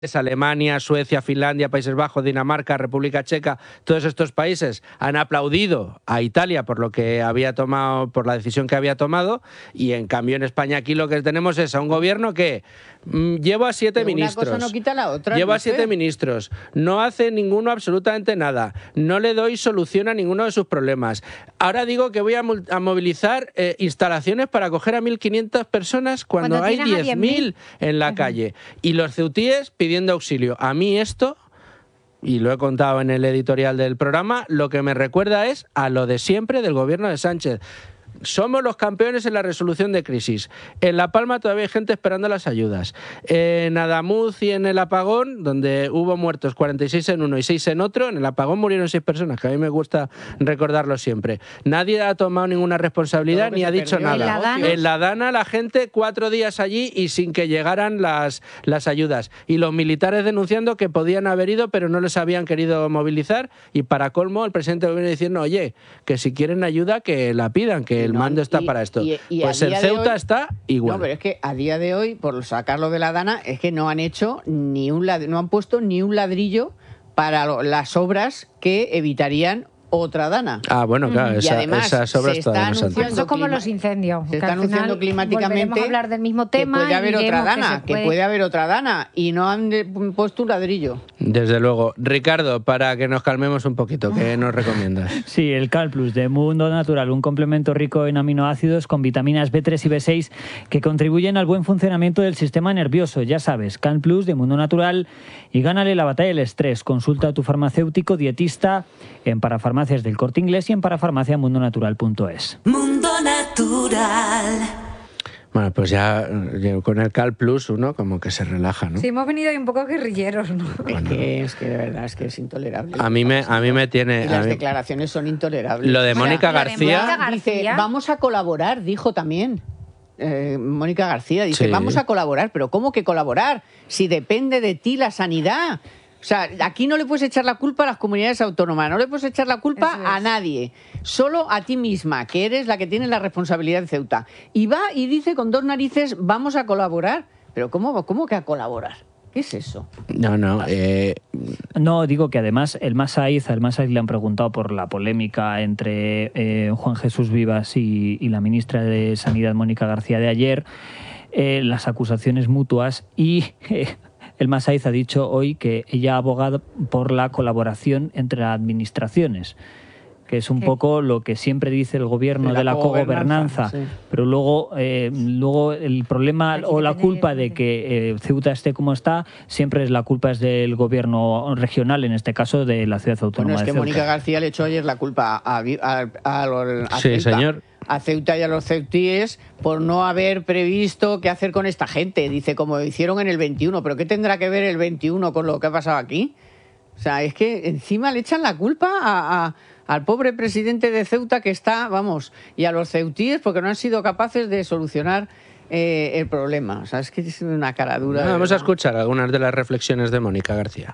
Alemania, Suecia, Finlandia, Países Bajos, Dinamarca, República Checa, todos estos países han aplaudido a Italia por lo que había tomado, por la decisión que había tomado, y en cambio en España aquí lo que tenemos es a un gobierno que lleva a 7 ministros. Una cosa no quita la otra. Lleva a 7 ministros, no hace ninguno absolutamente nada, no le doy solución a ninguno de sus problemas. Ahora digo que voy a movilizar instalaciones para acoger a 1.500 personas cuando hay 10.000 en la calle. Y los ceutíes pidiendo auxilio. A mí esto, y lo he contado en el editorial del programa, lo que me recuerda es a lo de siempre del gobierno de Sánchez. Somos los campeones en la resolución de crisis. En La Palma todavía hay gente esperando las ayudas. En Adamuz y en el apagón, donde hubo muertos 46 en uno y 6 en otro, en el apagón murieron 6 personas, que a mí me gusta recordarlo siempre. Nadie ha tomado ninguna responsabilidad ni ha dicho nada. En la Dana la gente 4 días allí y sin que llegaran las ayudas. Y los militares denunciando que podían haber ido pero no les habían querido movilizar, y para colmo el presidente del gobierno diciendo, oye, que si quieren ayuda que la pidan, que el mando está para esto. Pues en Ceuta está igual. No, pero es que a día de hoy, por sacarlo de la Dana, es que no han hecho no han puesto ni un ladrillo para las obras que evitarían otra Dana. Ah, bueno, claro, esas obras todavía no se han hecho. Eso es como los incendios. Se está anunciando climáticamente volveremos a hablar del mismo tema, que puede haber otra Dana, que puede haber otra Dana, y no han puesto un ladrillo. Desde luego. Ricardo, para que nos calmemos un poquito, ¿qué nos recomiendas? Sí, el CalPlus de Mundo Natural, un complemento rico en aminoácidos con vitaminas B3 y B6 que contribuyen al buen funcionamiento del sistema nervioso. Ya sabes, CalPlus de Mundo Natural, y gánale la batalla del estrés. Consulta a tu farmacéutico dietista en Parafarmacias del Corte Inglés y en parafarmaciamundonatural.es. Mundo Natural. Bueno, pues ya con el CalPlus uno como que se relaja, ¿no? Sí, hemos venido ahí un poco guerrilleros, ¿no? Bueno, es que de verdad es que es intolerable. A mí me tiene... Y las declaraciones son intolerables. Lo de Mónica García... Dice, vamos a colaborar, dijo también. Mónica García dice, vamos a colaborar, pero ¿cómo que colaborar? Si depende de ti la sanidad. O sea, aquí no le puedes echar la culpa a las comunidades autónomas, no le puedes echar la culpa a nadie, solo a ti misma, que eres la que tiene la responsabilidad de Ceuta. Y va y dice con 2 narices, vamos a colaborar. Pero ¿cómo que a colaborar? ¿Qué es eso? No, digo que además al Masaiz le han preguntado por la polémica entre Juan Jesús Vivas y la ministra de Sanidad, Mónica García, de ayer, las acusaciones mutuas, y el Masaiz ha dicho hoy que ella ha abogado por la colaboración entre administraciones, que es un poco lo que siempre dice el gobierno de la cogobernanza, sí. Pero luego el problema o la culpa de que Ceuta esté como está, siempre es la culpa es del gobierno regional, en este caso de la ciudad autónoma de Ceuta. Es que Mónica García le echó ayer la culpa a sí, Ceuta. Señor. A Ceuta y a los ceutíes por no haber previsto qué hacer con esta gente. Dice, como hicieron en el 21, pero ¿qué tendrá que ver el 21 con lo que ha pasado aquí? O sea, es que encima le echan la culpa al pobre presidente de Ceuta que está, y a los ceutíes porque no han sido capaces de solucionar el problema. O sea, es que es una cara dura. Vamos a escuchar algunas de las reflexiones de Mónica García.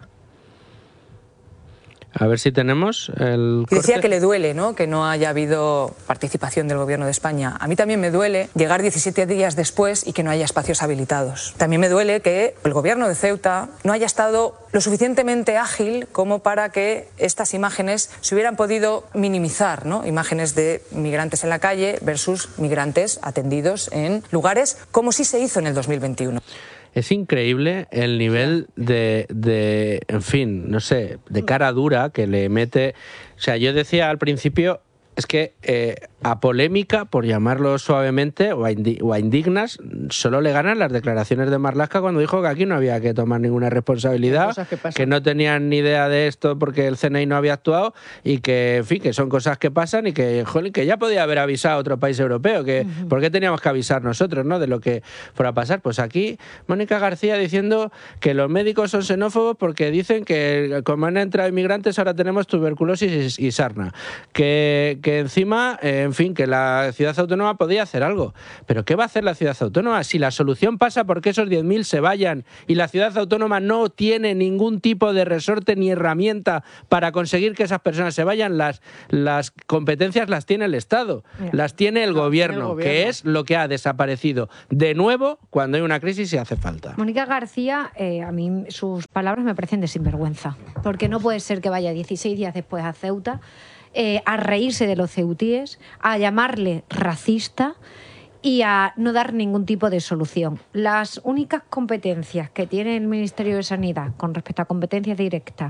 A ver si tenemos el corte. Decía que le duele, ¿no?, que no haya habido participación del Gobierno de España. A mí también me duele llegar 17 días después y que no haya espacios habilitados. También me duele que el Gobierno de Ceuta no haya estado lo suficientemente ágil como para que estas imágenes se hubieran podido minimizar, ¿no? Imágenes de migrantes en la calle versus migrantes atendidos en lugares, como sí se hizo en el 2021. Es increíble el nivel de en fin, no sé, de cara dura que le mete. O sea, yo decía al principio, es que a polémica, por llamarlo suavemente, o a indignas, solo le ganan las declaraciones de Marlaska cuando dijo que aquí no había que tomar ninguna responsabilidad, que no tenían ni idea de esto porque el CNI no había actuado, y que, en fin, que son cosas que pasan y que, jolín, que ya podía haber avisado a otro país europeo, que ¿por qué teníamos que avisar nosotros, ¿no?, de lo que fuera a pasar? Pues aquí Mónica García diciendo que los médicos son xenófobos porque dicen que como han entrado inmigrantes ahora tenemos tuberculosis y sarna, que encima en fin, que la ciudad autónoma podía hacer algo. Pero ¿qué va a hacer la ciudad autónoma? Si la solución pasa porque esos 10.000 se vayan y la ciudad autónoma no tiene ningún tipo de resorte ni herramienta para conseguir que esas personas se vayan, las competencias las tiene el Estado, las tiene el gobierno, que es lo que ha desaparecido de nuevo cuando hay una crisis y hace falta. Mónica García, a mí sus palabras me parecen de sinvergüenza, porque no puede ser que vaya 16 días después a Ceuta a reírse de los ceutíes, a llamarle racista y a no dar ningún tipo de solución. Las únicas competencias que tiene el Ministerio de Sanidad con respecto a competencias directas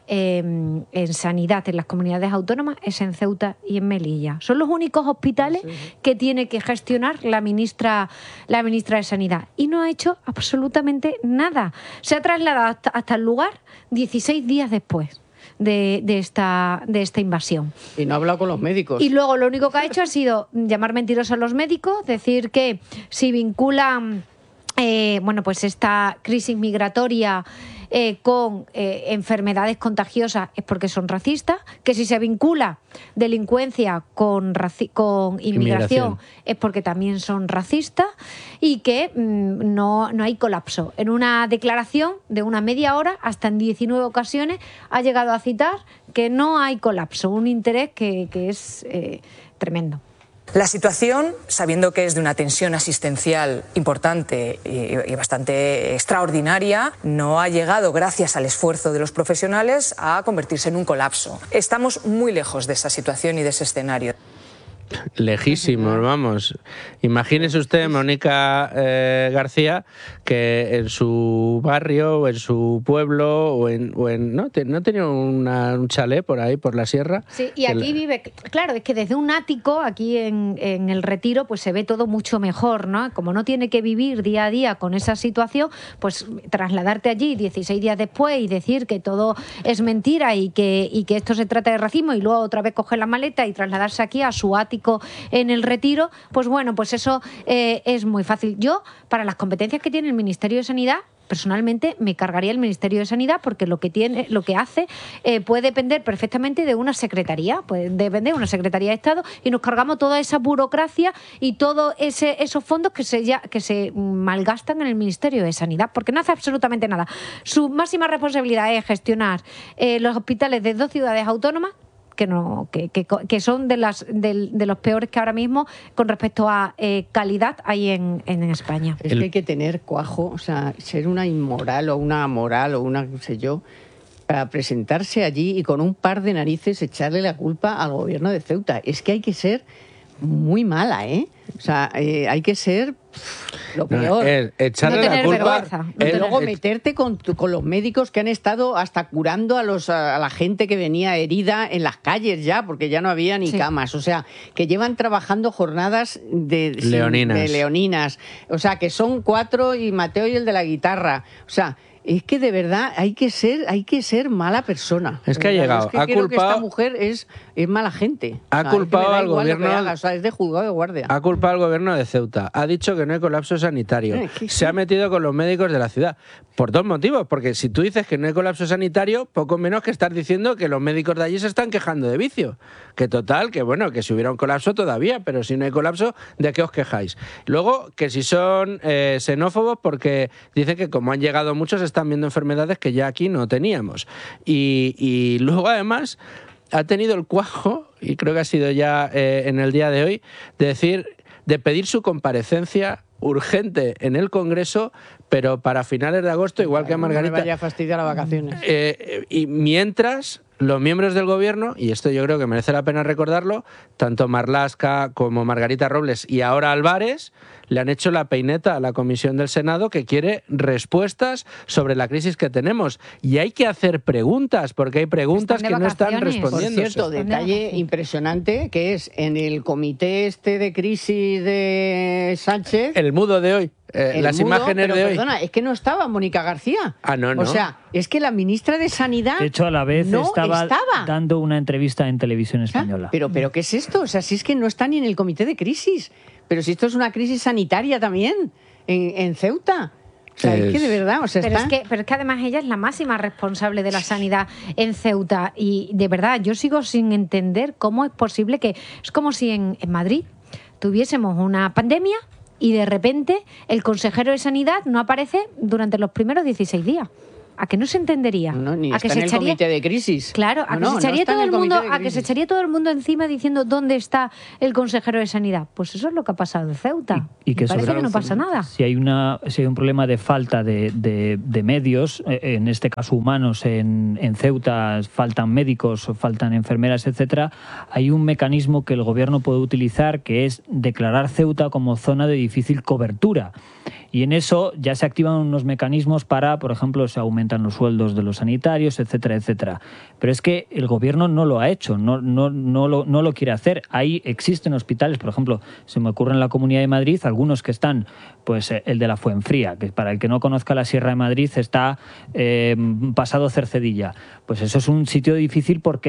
en sanidad en las comunidades autónomas es en Ceuta y en Melilla. Son los únicos hospitales que tiene que gestionar la ministra de Sanidad. Y no ha hecho absolutamente nada. Se ha trasladado hasta el lugar 16 días después de esta invasión. Y no ha hablado con los médicos. Y luego lo único que ha hecho ha sido llamar mentirosos a los médicos, decir que si vinculan pues esta crisis migratoria con enfermedades contagiosas es porque son racistas, que si se vincula delincuencia con inmigración es porque también son racistas y que no hay colapso. En una declaración de una media hora, hasta en 19 ocasiones, ha llegado a citar que no hay colapso, un interés que es tremendo. La situación, sabiendo que es de una tensión asistencial importante y bastante extraordinaria, no ha llegado, gracias al esfuerzo de los profesionales, a convertirse en un colapso. Estamos muy lejos de esa situación y de ese escenario. Lejísimos, vamos. Imagínese usted, Mónica García, que en su barrio o en su pueblo ¿no tenía un chalet por ahí, por la sierra? Sí, y aquí vive, claro, es que desde un ático, aquí en el Retiro, pues se ve todo mucho mejor, ¿no? Como no tiene que vivir día a día con esa situación, pues trasladarte allí 16 días después y decir que todo es mentira y que esto se trata de racismo y luego otra vez coger la maleta y trasladarse aquí a su ático en el Retiro, pues bueno, pues eso es muy fácil. Yo, para las competencias que tiene el Ministerio de Sanidad, personalmente me cargaría el Ministerio de Sanidad porque lo que hace puede depender perfectamente de una secretaría, puede depender de una Secretaría de Estado y nos cargamos toda esa burocracia y todos esos fondos que se malgastan en el Ministerio de Sanidad porque no hace absolutamente nada. Su máxima responsabilidad es gestionar los hospitales de 2 ciudades autónomas que son de los peores que ahora mismo con respecto a calidad hay en España. Es que hay que tener cuajo, o sea, ser una inmoral o una moral o una, qué sé yo, para presentarse allí y con un par de narices echarle la culpa al gobierno de Ceuta. Es que hay que ser muy mala, ¿eh? O sea, hay que ser lo peor. Echarle la culpa. Y luego meterte con los médicos que han estado hasta curando a la gente que venía herida en las calles ya, porque ya no había ni camas. O sea, que llevan trabajando jornadas de leoninas. O sea, que son 4 y Mateo y el de la guitarra. O sea, es que de verdad hay que ser mala persona. Es que ha llegado. Es que creo que esta mujer es mala gente. Ha culpado al gobierno. Es de juzgado de guardia. Ha culpado al gobierno de Ceuta. Ha dicho que no hay colapso sanitario. Se ha metido con los médicos de la ciudad. Por 2 motivos. Porque si tú dices que no hay colapso sanitario, poco menos que estar diciendo que los médicos de allí se están quejando de vicio. Que total, que bueno, que si hubiera un colapso todavía, pero si no hay colapso, ¿de qué os quejáis? Luego, que si son xenófobos porque dicen que como han llegado muchos están viendo enfermedades que ya aquí no teníamos. Y luego además ha tenido el cuajo, y creo que ha sido ya en el día de hoy, de pedir su comparecencia urgente en el Congreso, pero para finales de agosto, igual que a Margarita. No me vaya a fastidiar las vacaciones. Y mientras los miembros del gobierno, y esto yo creo que merece la pena recordarlo, tanto Marlaska como Margarita Robles y ahora Álvarez, le han hecho la peineta a la Comisión del Senado que quiere respuestas sobre la crisis que tenemos. Y hay que hacer preguntas, porque hay preguntas que no están respondiendo. Por cierto, detalle impresionante, que es en el comité de crisis de Sánchez... El mudo de hoy. Las imágenes de hoy. Perdona, es que no estaba Mónica García. No. O sea, es que la ministra de Sanidad. De hecho, a la vez estaba dando una entrevista en Televisión Española. Pero ¿qué es esto? O sea, si es que no está ni en el comité de crisis. Pero si esto es una crisis sanitaria también, en Ceuta. O sea, es que de verdad, o sea, pero es que además ella es la máxima responsable de la sanidad en Ceuta y de verdad yo sigo sin entender cómo es posible que... Es como si en Madrid tuviésemos una pandemia y de repente el consejero de Sanidad no aparece durante los primeros 16 días. ¿A que no se entendería? No, ni ¿A está que se en el echaría... comité de crisis. Claro, a que se echaría todo el mundo, a que se echaría todo el mundo encima diciendo dónde está el consejero de Sanidad. Pues eso es lo que ha pasado en Ceuta. Y que parece que no pasa nada. Si hay un problema de falta de medios, en este caso humanos, en Ceuta faltan médicos, faltan enfermeras, etcétera, hay un mecanismo que el gobierno puede utilizar que es declarar Ceuta como zona de difícil cobertura. Y en eso ya se activan unos mecanismos para, por ejemplo, se aumentan los sueldos de los sanitarios, etcétera, etcétera. Pero es que el gobierno no lo ha hecho, no lo quiere hacer. Ahí existen hospitales, por ejemplo, se me ocurre en la Comunidad de Madrid, algunos que están, pues el de la Fuenfría, que para el que no conozca la Sierra de Madrid está pasado Cercedilla. Pues eso es un sitio difícil porque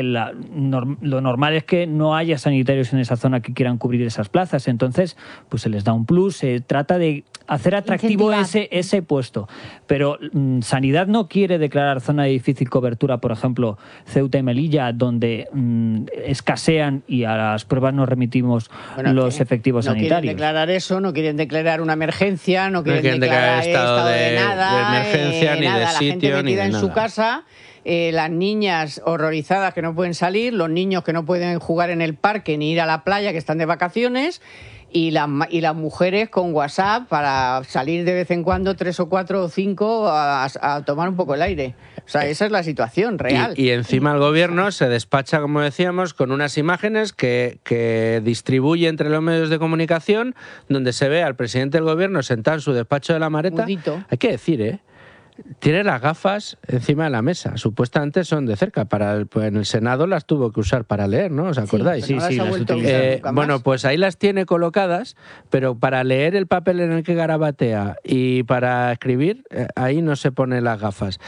lo normal es que no haya sanitarios en esa zona que quieran cubrir esas plazas. Entonces, pues se les da un plus, se trata de hacer atractivo ese puesto. Pero Sanidad no quiere declarar zona de difícil cobertura, por ejemplo, Ceuta y Melilla, donde escasean y a las pruebas nos remitimos los efectivos sanitarios. No quieren declarar eso, no quieren declarar una emergencia, no quieren declarar estado de nada, de emergencia, ni nada. de La sitio, gente metida ni de en nada. su casa, las niñas horrorizadas que no pueden salir, los niños que no pueden jugar en el parque ni ir a la playa, que están de vacaciones, y las mujeres con WhatsApp para salir de vez en cuando 3 o 4 o 5 a tomar un poco el aire. O sea, esa es la situación real. Y encima el gobierno se despacha, como decíamos, con unas imágenes que distribuye entre los medios de comunicación, donde se ve al presidente del gobierno sentado en su despacho de la Mareta. Mudito. Hay que decir, tiene las gafas encima de la mesa. Supuestamente son de cerca. Pues en el Senado las tuvo que usar para leer, ¿no? ¿Os acordáis? Sí, no las ha vuelto a usar nunca más. Bueno, pues ahí las tiene colocadas, pero para leer el papel en el que garabatea y para escribir, ahí no se pone las gafas.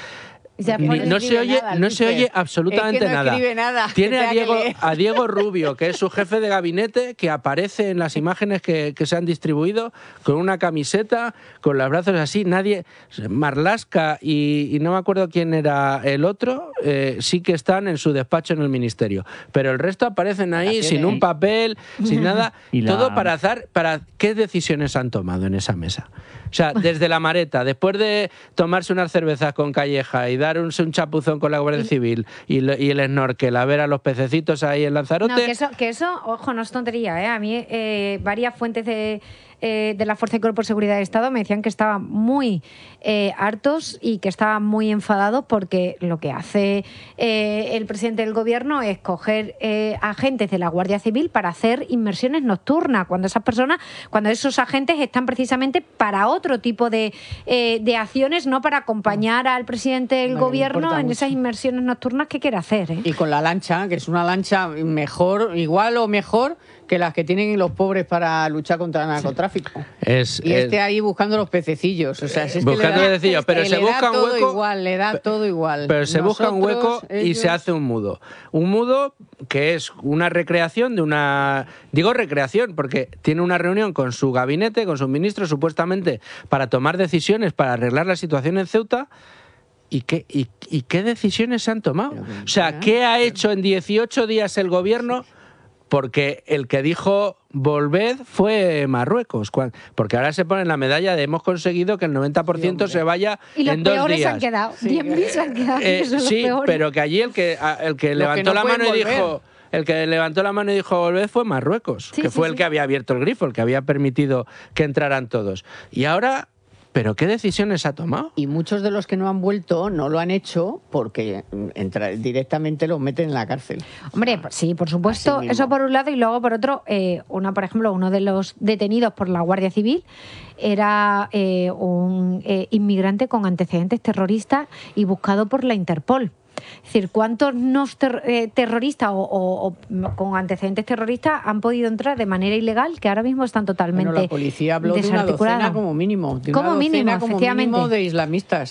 No se oye absolutamente es que no escribe nada. Tiene a Diego Rubio, que es su jefe de gabinete, que aparece en las imágenes que se han distribuido con una camiseta, con los brazos así. Nadie, Marlaska y no me acuerdo quién era el otro, sí que están en su despacho en el ministerio. Pero el resto aparecen ahí sin un papel, sin nada. Todo para qué decisiones han tomado en esa mesa. O sea, desde la Mareta, después de tomarse unas cervezas con Calleja y dar un chapuzón con la Guardia Civil y el snorkel, a ver a los pececitos ahí en Lanzarote... No, que eso, ojo, no es tontería, A mí varias fuentes de la Fuerza y Cuerpo de Seguridad de Estado me decían que estaban muy hartos y que estaban muy enfadados porque lo que hace el presidente del gobierno es coger agentes de la Guardia Civil para hacer inmersiones nocturnas, cuando esos agentes están precisamente para otro tipo de acciones, no para acompañar al presidente del gobierno en esas inmersiones nocturnas que quiere hacer. Y con la lancha, que es una lancha igual o mejor que las que tienen los pobres para luchar contra el narcotráfico. Ahí buscando los pececillos. O sea, es buscando pececillos, pero se busca un hueco. Le da todo igual. Pero se busca un hueco y se hace un mudo. Un mudo que es una recreación de una... Digo recreación porque tiene una reunión con su gabinete, con sus ministros, supuestamente para tomar decisiones, para arreglar la situación en Ceuta. ¿Y qué decisiones se han tomado? O sea, ¿qué ha hecho en 18 días el gobierno? Porque el que dijo volved fue Marruecos, porque ahora se pone la medalla de hemos conseguido que el 90% se vaya en 2 días. Y los peores han quedado, 10.000 se han quedado. Sí, pero que allí el que levantó la mano y dijo... El que levantó la mano y dijo volved fue Marruecos, que fue el que había abierto el grifo, el que había permitido que entraran todos. Y ahora... ¿Pero qué decisiones ha tomado? Y muchos de los que no han vuelto no lo han hecho porque directamente los meten en la cárcel. Hombre, sí, por supuesto, eso por un lado, y luego por otro, por ejemplo, uno de los detenidos por la Guardia Civil era un inmigrante con antecedentes terroristas y buscado por la Interpol. Es decir, ¿cuántos terroristas o con antecedentes terroristas han podido entrar de manera ilegal que ahora mismo están totalmente la policía habló de una docena como mínimo. De islamistas.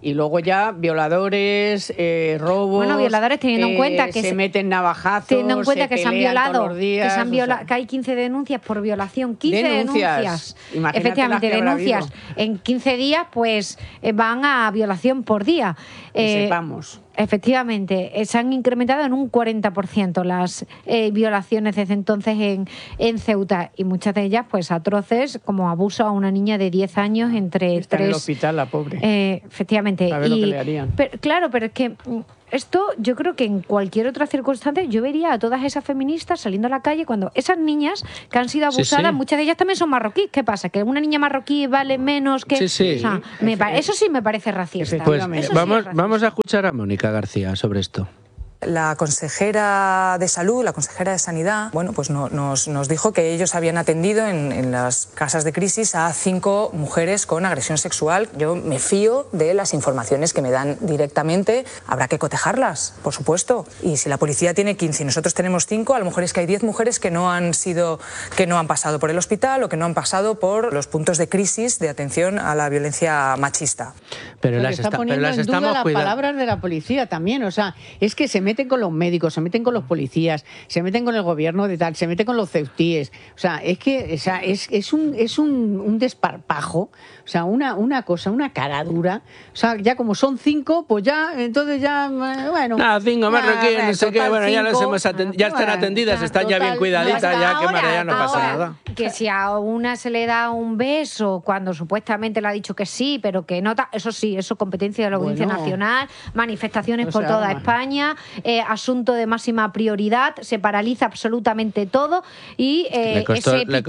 Y luego ya violadores, robos. Bueno, violadores teniendo en cuenta que se meten navajazos, teniendo en cuenta que se han violado, que hay 15 denuncias por violación, 15 denuncias. Efectivamente, denuncias en 15 días, pues van a violación por día. Sepamos. Efectivamente, se han incrementado en un 40% las violaciones desde entonces en Ceuta, y muchas de ellas pues atroces, como abuso a una niña de 10 años entre Está 3... en el hospital, la pobre. Efectivamente. A ver lo que le harían. Claro, pero es que esto, yo creo que en cualquier otra circunstancia yo vería a todas esas feministas saliendo a la calle cuando esas niñas que han sido abusadas, muchas de ellas también son marroquíes. ¿Qué pasa? ¿Que una niña marroquí vale menos que...? Sí. O sea, eso sí me parece racista. Pues vamos a escuchar a Mónica García sobre esto. La consejera de Salud, la consejera de Sanidad, bueno, pues nos dijo que ellos habían atendido en las casas de crisis a 5 mujeres con agresión sexual. Yo me fío de las informaciones que me dan directamente. Habrá que cotejarlas, por supuesto. Y si la policía tiene 15 y nosotros tenemos 5, a lo mejor es que hay 10 mujeres que no han pasado por el hospital o que no han pasado por los puntos de crisis de atención a la violencia machista. Pero las estamos cuidando. Las palabras de la policía también, o sea, es que se meten con los médicos, se meten con los policías, se meten con el gobierno de tal, se meten con los ceutíes. O sea, es que es un desparpajo, o sea, una cosa, una cara dura. O sea, ya como son 5, pues ya, entonces ya, bueno. 5 marroquíes, no sé qué, bueno, ya las hemos ya están atendidas, están ya bien cuidaditas, ya que ya no pasa nada. Que si a una se le da un beso cuando supuestamente le ha dicho que sí, pero que no, eso sí, eso competencia de la Audiencia Nacional, manifestaciones por toda España, asunto de máxima prioridad, se paraliza absolutamente todo y le costó el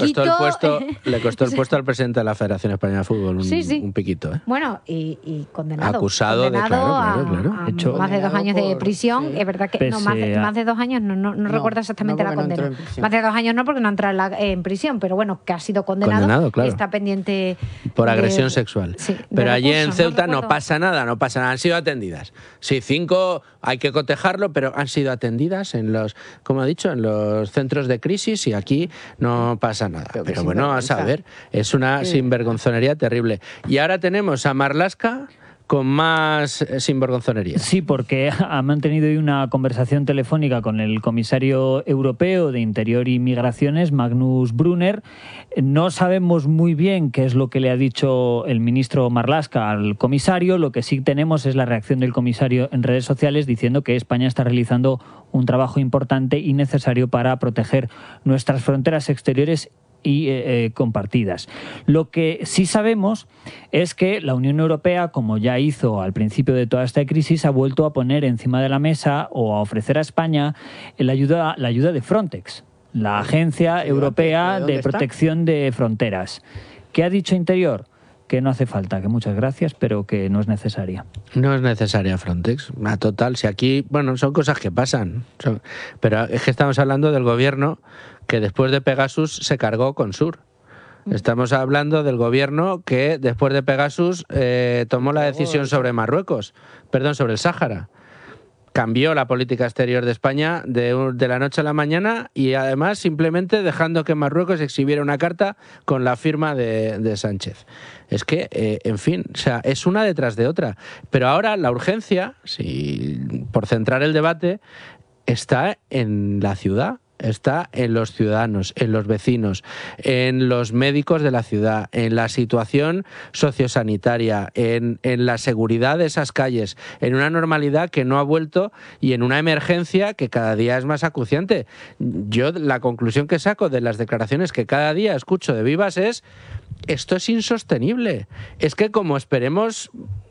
puesto al presidente de la Federación Española de Fútbol, un piquito. Bueno, y condenado. Acusado de, claro. A más de 2 años de prisión. Sí. Es verdad que más de 2 años, no recuerdo exactamente la condena. Más de 2 años no, porque no entra en prisión, pero bueno, que ha sido condenado claro. Está pendiente por agresión sexual. Sí, pero allí en Ceuta no pasa nada, han sido atendidas. Sí, 5 hay que cotejarlo, pero han sido atendidas en los, como ha dicho, en los centros de crisis, y aquí no pasa nada. Pero bueno, a saber, es una sinvergonzonería terrible. Y ahora tenemos a Marlaska con más sinvergonzonería. Sí, porque ha mantenido hoy una conversación telefónica con el comisario europeo de Interior y Migraciones, Magnus Brunner. No sabemos muy bien qué es lo que le ha dicho el ministro Marlaska al comisario. Lo que sí tenemos es la reacción del comisario en redes sociales diciendo que España está realizando un trabajo importante y necesario para proteger nuestras fronteras exteriores y compartidas. Lo que sí sabemos es que la Unión Europea, como ya hizo al principio de toda esta crisis, ha vuelto a poner encima de la mesa o a ofrecer a España la ayuda de Frontex, la Agencia Europea de Protección de Fronteras. ¿Qué ha dicho Interior? Que no hace falta, que muchas gracias, pero que no es necesaria. No es necesaria Frontex, a total. Si aquí, bueno, son cosas que pasan, pero es que estamos hablando del gobierno que después de Pegasus se cargó con Sur. Estamos hablando del gobierno que después de Pegasus tomó la decisión sobre Marruecos, sobre el Sáhara. Cambió la política exterior de España de la noche a la mañana, y además simplemente dejando que Marruecos exhibiera una carta con la firma de Sánchez. Es que, en fin, o sea, es una detrás de otra. Pero ahora la urgencia, por centrar el debate, está en la ciudad. Está en los ciudadanos, en los vecinos, en los médicos de la ciudad, en la situación sociosanitaria, en la seguridad de esas calles, en una normalidad que no ha vuelto y en una emergencia que cada día es más acuciante. Yo la conclusión que saco de las declaraciones que cada día escucho de Vivas es: esto es insostenible. Es que como esperemos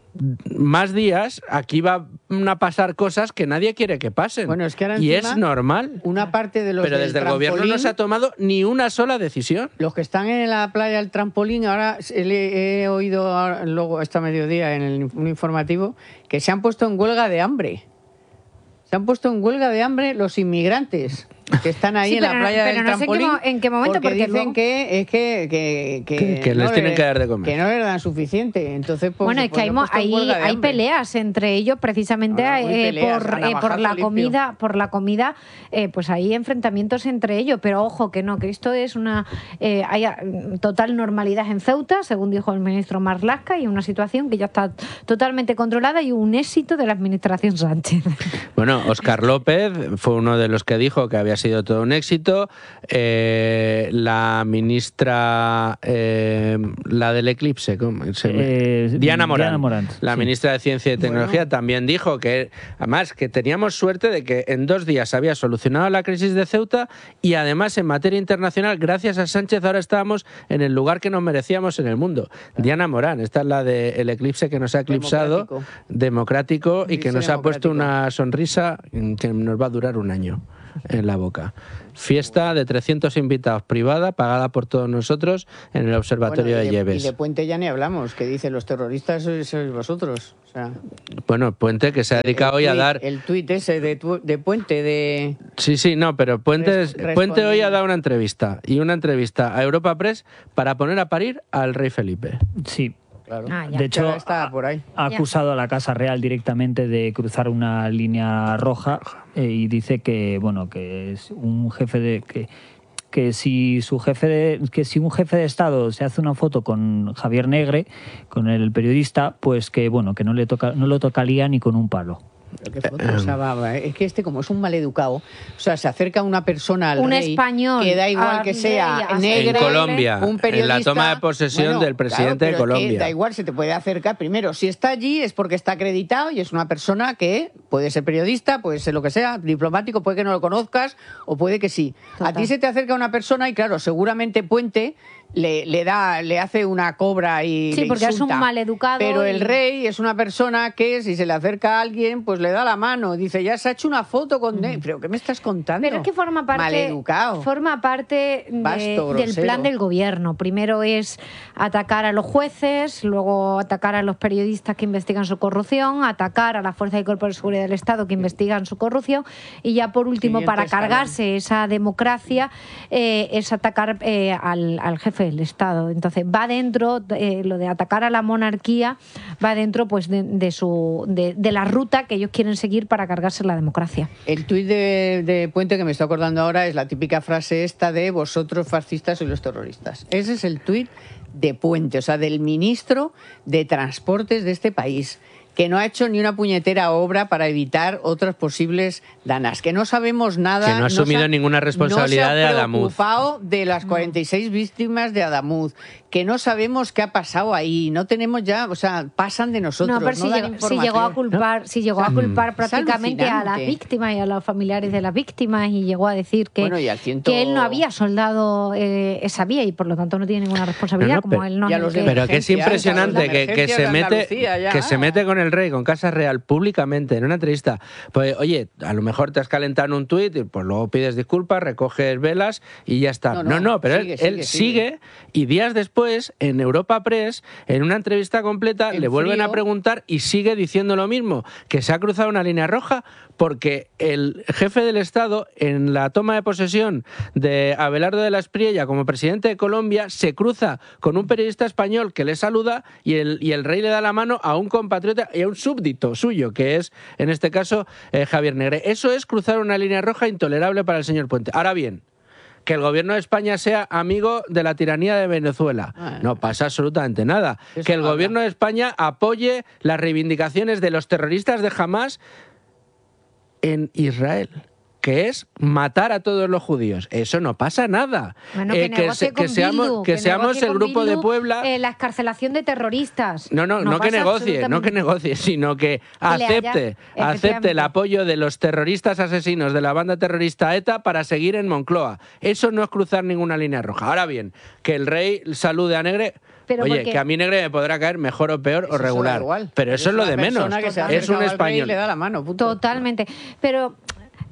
más días, aquí van a pasar cosas que nadie quiere que pasen. Bueno, es que ahora y es normal. Una parte de los Pero desde el gobierno no se ha tomado ni una sola decisión. Los que están en la playa del trampolín, ahora he oído luego esta mediodía en un informativo que se han puesto en huelga de hambre. Se han puesto en huelga de hambre los inmigrantes. que están ahí en la playa del trampolín. No sé en qué momento, porque dicen luego... que les tienen que dar de comer. Que no les dan suficiente. Entonces, pues, bueno, es que hay peleas entre ellos precisamente por la comida, pues hay enfrentamientos entre ellos, pero ojo que no, que esto es hay total normalidad en Ceuta, según dijo el ministro Marlaska, y una situación que ya está totalmente controlada y un éxito de la administración Sánchez. Bueno, Óscar López fue uno de los que dijo que había sido todo un éxito. La ministra, la del eclipse, Diana Morant. La ministra de Ciencia y Tecnología también dijo que, además, que teníamos suerte de que en 2 días había solucionado la crisis de Ceuta y además en materia internacional, gracias a Sánchez, ahora estábamos en el lugar que nos merecíamos en el mundo. Diana Morant, esta es la del eclipse que nos ha eclipsado, democrático y que nos ha puesto una sonrisa que nos va a durar un año en la boca. Fiesta de 300 invitados privada, pagada por todos nosotros en el Observatorio de Lleves. Y de Puente ya ni hablamos, que dice los terroristas sois vosotros. O sea, bueno, Puente que se ha dedicado hoy a dar... El tuit ese de Puente de... Sí, no, pero Puente hoy ha dado una entrevista a Europa Press para poner a parir al rey Felipe. Sí. Claro. De hecho, está por ahí. Ha acusado a la Casa Real directamente de cruzar una línea roja y dice que es un jefe de que si un jefe de Estado se hace una foto con Javier Negre, con el periodista, pues que no lo tocaría ni con un palo. ¿Qué foto? O sea, es que como es un maleducado, o sea, se acerca una persona al rey, español, que da igual que sea negro, en Colombia, un periodista, en la toma de posesión del presidente de Colombia. Es que da igual, se te puede acercar. Primero, si está allí es porque está acreditado y es una persona que puede ser periodista, puede ser lo que sea, diplomático, puede que no lo conozcas o puede que sí. Total. A ti se te acerca una persona y claro, seguramente Puente le hace una cobra y sí, le porque insulta. Es un maleducado. Pero el rey es una persona que si se le acerca a alguien, pues le da la mano. Dice, ya se ha hecho una foto con... ¿Pero qué me estás contando? Pero es que forma parte del plan del gobierno. Primero es atacar a los jueces, luego atacar a los periodistas que investigan su corrupción, atacar a la Fuerza y Cuerpo de Seguridad del Estado que investigan su corrupción y ya por último, para cargarse esa democracia, es atacar al jefe del Estado. Entonces va dentro, lo de atacar a la monarquía va dentro pues de la ruta que ellos quieren seguir para cargarse la democracia. El tuit de Puente que me estoy acordando ahora es la típica frase esta de vosotros fascistas sois los terroristas. Ese es el tuit de Puente, o sea, del ministro de Transportes de este país, que no ha hecho ni una puñetera obra para evitar otras posibles danas, que no sabemos nada. Que no ha asumido ninguna responsabilidad de Adamuz. No se ha preocupado de las 46 víctimas de Adamuz, que no sabemos qué ha pasado ahí, no tenemos ya, o sea, pasan de nosotros. No, pero si llegó a culpar prácticamente a las víctimas y a los familiares de las víctimas y llegó a decir que él no había soldado esa vía y por lo tanto no tiene ninguna responsabilidad, como él no. Pero que es impresionante que se mete con el rey, con Casa Real, públicamente, en una entrevista. Pues, oye, a lo mejor te has calentado en un tuit, pues luego pides disculpas, recoges velas y ya está. No, pero él sigue y días después, en Europa Press, en una entrevista completa, le vuelven a preguntar y sigue diciendo lo mismo, que se ha cruzado una línea roja porque el jefe del Estado, en la toma de posesión de Abelardo de la Espriella como presidente de Colombia, se cruza con un periodista español que le saluda y el rey le da la mano a un compatriota y a un súbdito suyo, que es, en este caso, Javier Negre. Eso es cruzar una línea roja intolerable para el señor Puente. Ahora bien, que el gobierno de España sea amigo de la tiranía de Venezuela. No pasa absolutamente nada. Que el gobierno de España apoye las reivindicaciones de los terroristas de Hamás en Israel, que es matar a todos los judíos. Eso no pasa nada. Bueno, que seamos el grupo de Puebla. La excarcelación de terroristas. No que negocie, sino que acepte el apoyo de los terroristas asesinos de la banda terrorista ETA para seguir en Moncloa. Eso no es cruzar ninguna línea roja. Ahora bien, que el rey salude a Negre. Oye, que a mí Negre me podrá caer mejor o peor o regular. Pero eso es lo de menos. Es un español. Le da la mano, Totalmente. Pero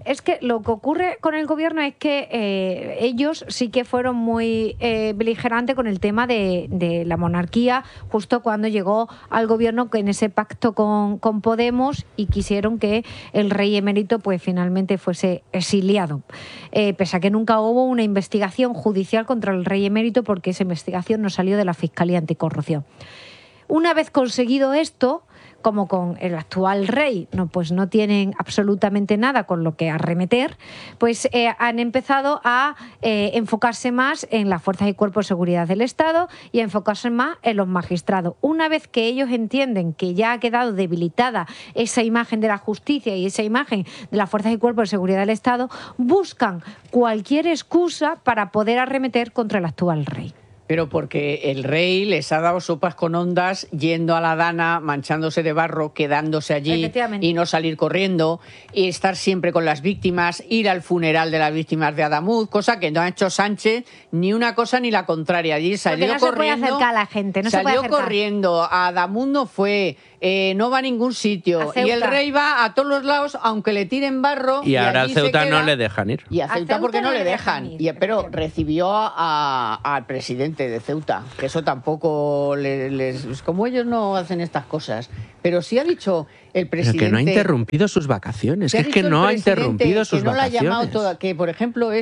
es que lo que ocurre con el gobierno es que ellos sí que fueron muy beligerantes con el tema de la monarquía, justo cuando llegó al gobierno en ese pacto con Podemos, y quisieron que el rey emérito pues finalmente fuese exiliado. Pese a que nunca hubo una investigación judicial contra el rey emérito, porque esa investigación no salió de la Fiscalía Anticorrupción. Una vez conseguido esto, como con el actual rey, pues no tienen absolutamente nada con lo que arremeter, pues han empezado a enfocarse más en las fuerzas y cuerpos de seguridad del Estado y a enfocarse más en los magistrados. Una vez que ellos entienden que ya ha quedado debilitada esa imagen de la justicia y esa imagen de las fuerzas y cuerpos de seguridad del Estado, buscan cualquier excusa para poder arremeter contra el actual rey. Pero porque el rey les ha dado sopas con ondas, yendo a la Dana, manchándose de barro, quedándose allí y no salir corriendo, y estar siempre con las víctimas, ir al funeral de las víctimas de Adamuz, cosa que no ha hecho Sánchez ni una cosa ni la contraria. Allí salió no corriendo. Se puede acercar a la gente, no salió se puede acercar. corriendo, a Adamuz no fue, no va a ningún sitio. Y el rey va a todos los lados, aunque le tiren barro. Y ahora al Ceuta no le dejan ir. Y a Ceuta porque no le dejan. Pero recibió al presidente de Ceuta, que eso tampoco les... Como ellos no hacen estas cosas. Pero sí ha dicho el presidente... Pero que no ha interrumpido sus vacaciones, es que no ha interrumpido sus vacaciones. Que no la ha llamado que por ejemplo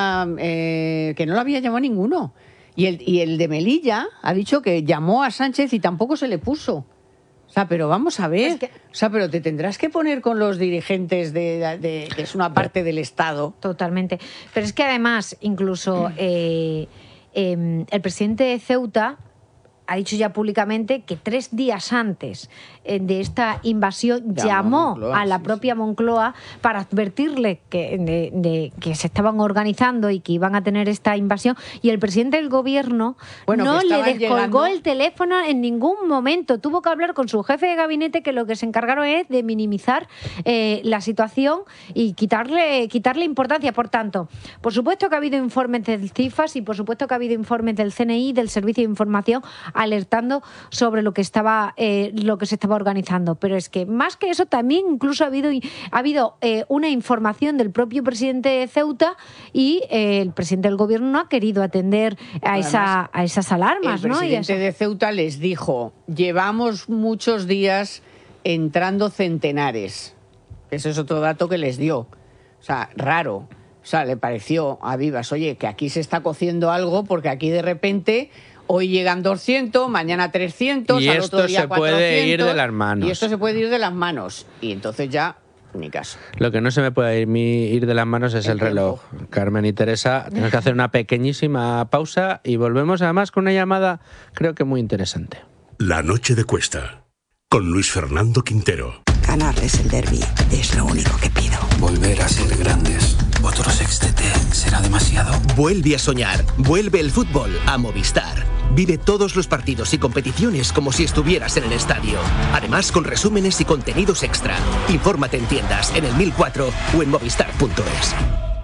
que no la había llamado ninguno. Y el de Melilla ha dicho que llamó a Sánchez y tampoco se le puso. O sea, pero vamos a ver, o sea, pero te tendrás que poner con los dirigentes que es una parte del Estado. Totalmente. Pero es que además, incluso el presidente de Ceuta ha dicho ya públicamente que 3 días antes de esta invasión llamó a la propia Moncloa para advertirle que se estaban organizando y que iban a tener esta invasión, y el presidente del gobierno no le descolgó el teléfono en ningún momento. Tuvo que hablar con su jefe de gabinete, que lo que se encargaron es de minimizar la situación y quitarle importancia. Por tanto, por supuesto que ha habido informes del CIFAS y por supuesto que ha habido informes del CNI, del Servicio de Información, alertando sobre lo que se estaba organizando. Pero es que más que eso, también incluso ha habido una información del propio presidente de Ceuta, y el presidente del gobierno no ha querido atender a esas alarmas. El presidente de Ceuta les dijo: llevamos muchos días entrando centenares. Ese es otro dato que les dio. O sea, raro. O sea, le pareció a Vivas, oye, que aquí se está cociendo algo, porque aquí de repente... Hoy llegan 200, mañana 300, y al otro día 400. Y esto se puede ir de las manos. Y entonces ya, ni caso. Lo que no se me puede ir de las manos es el reloj. Carmen y Teresa, tenemos que hacer una pequeñísima pausa y volvemos además con una llamada, creo que muy interesante. La noche de Cuesta, con Luis Fernando Quintero. Ganarles el derbi es lo único que pido. Volver a ser grandes. Otro sextete será demasiado. Vuelve a soñar. Vuelve el fútbol a Movistar. Vive todos los partidos y competiciones como si estuvieras en el estadio. Además, con resúmenes y contenidos extra. Infórmate en tiendas, en el 1004 o en movistar.es.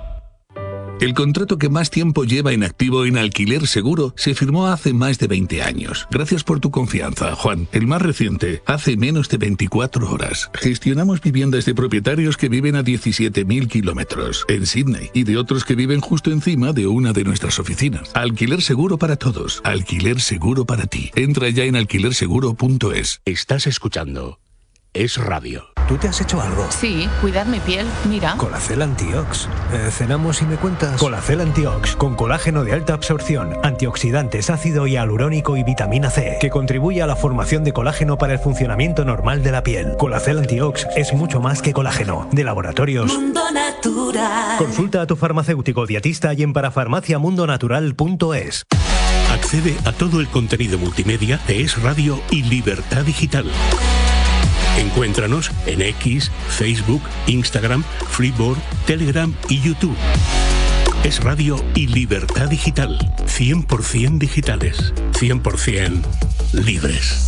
El contrato que más tiempo lleva en activo en Alquiler Seguro se firmó hace más de 20 años. Gracias por tu confianza, Juan. El más reciente, hace menos de 24 horas. Gestionamos viviendas de propietarios que viven a 17.000 kilómetros en Sydney y de otros que viven justo encima de una de nuestras oficinas. Alquiler Seguro para todos. Alquiler Seguro para ti. Entra ya en alquilerseguro.es. Estás escuchando Es Radio. ¿Tú te has hecho algo? Sí, cuidar mi piel, mira. Colacel Antiox. Cenamos y me cuentas. Colacel Antiox, con colágeno de alta absorción, antioxidantes, ácido hialurónico y vitamina C, que contribuye a la formación de colágeno para el funcionamiento normal de la piel. Colacel Antiox es mucho más que colágeno. De Laboratorios Mundo Natural. Consulta a tu farmacéutico dietista y en parafarmaciamundonatural.es. Accede a todo el contenido multimedia de Es Radio y Libertad Digital. Encuéntranos en X, Facebook, Instagram, Freeboard, Telegram y YouTube. Es Radio y Libertad Digital. 100% digitales. 100% libres.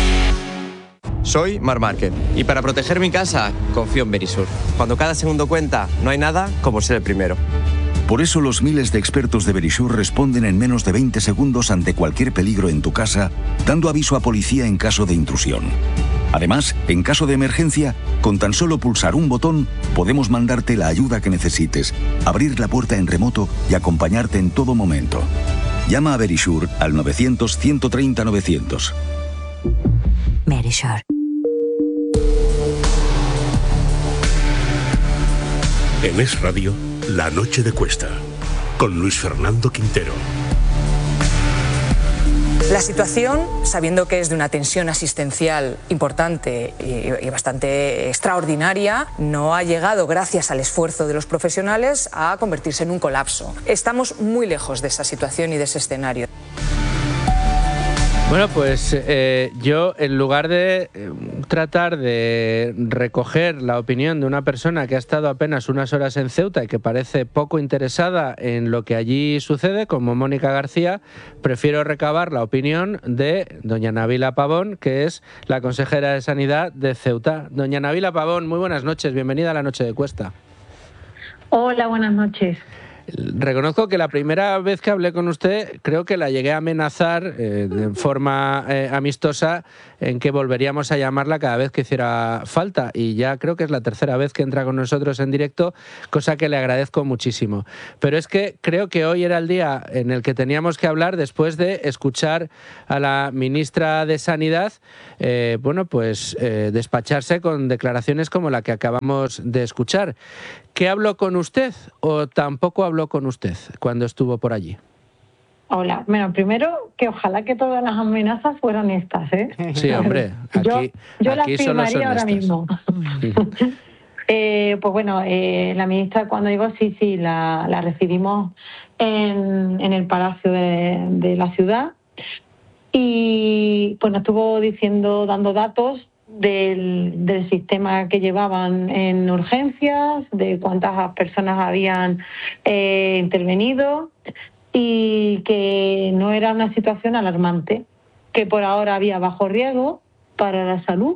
Soy Marc Márquez y para proteger mi casa confío en Verisur. Cuando cada segundo cuenta, no hay nada como ser el primero. Por eso los miles de expertos de Verisur responden en menos de 20 segundos ante cualquier peligro en tu casa, dando aviso a policía en caso de intrusión. Además, en caso de emergencia, con tan solo pulsar un botón, podemos mandarte la ayuda que necesites, abrir la puerta en remoto y acompañarte en todo momento. Llama a Verisure al 900-130-900. Verisure. En Es Radio, La Noche de Cuesta, con Luis Fernando Quintero. La situación, sabiendo que es de una tensión asistencial importante y bastante extraordinaria, no ha llegado, gracias al esfuerzo de los profesionales, a convertirse en un colapso. Estamos muy lejos de esa situación y de ese escenario. Bueno, pues yo, en lugar de tratar de recoger la opinión de una persona que ha estado apenas unas horas en Ceuta y que parece poco interesada en lo que allí sucede, como Mónica García, prefiero recabar la opinión de doña Nabila Pavón, que es la consejera de Sanidad de Ceuta. Doña Nabila Pavón, muy buenas noches, bienvenida a La Noche de Cuesta. Hola, buenas noches. Reconozco que la primera vez que hablé con usted creo que la llegué a amenazar de forma amistosa en que volveríamos a llamarla cada vez que hiciera falta, y ya creo que es la tercera vez que entra con nosotros en directo, cosa que le agradezco muchísimo. Pero es que creo que hoy era el día en el que teníamos que hablar después de escuchar a la ministra de Sanidad despacharse con declaraciones como la que acabamos de escuchar. ¿Qué habló con usted o tampoco habló con usted cuando estuvo por allí? Hola. Bueno, primero, que ojalá que todas las amenazas fueran estas, ¿eh? Sí, hombre. Yo las aquí solo son firmaría ahora estas. mismo. La ministra cuando llegó, sí, la recibimos en el Palacio de la ciudad y pues nos estuvo dando datos del sistema que llevaban en urgencias, de cuántas personas habían intervenido y que no era una situación alarmante, que por ahora había bajo riesgo para la salud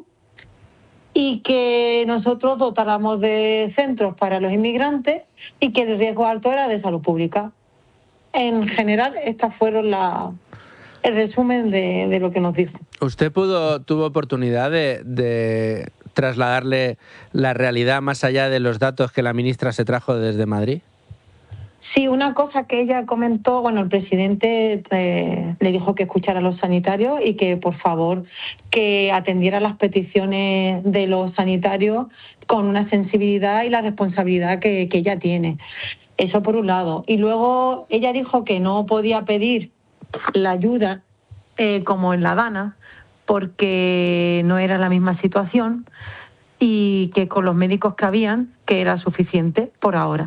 y que nosotros dotáramos de centros para los inmigrantes y que el riesgo alto era de salud pública. En general, estas fueron el resumen de lo que nos dijo. ¿Usted tuvo oportunidad de trasladarle la realidad más allá de los datos que la ministra se trajo desde Madrid? Sí, una cosa que ella comentó, el presidente le dijo que escuchara a los sanitarios y que, por favor, que atendiera las peticiones de los sanitarios con una sensibilidad y la responsabilidad que ella tiene. Eso por un lado. Y luego ella dijo que no podía pedir la ayuda como en La Habana porque no era la misma situación y que con los médicos que habían, que era suficiente por ahora.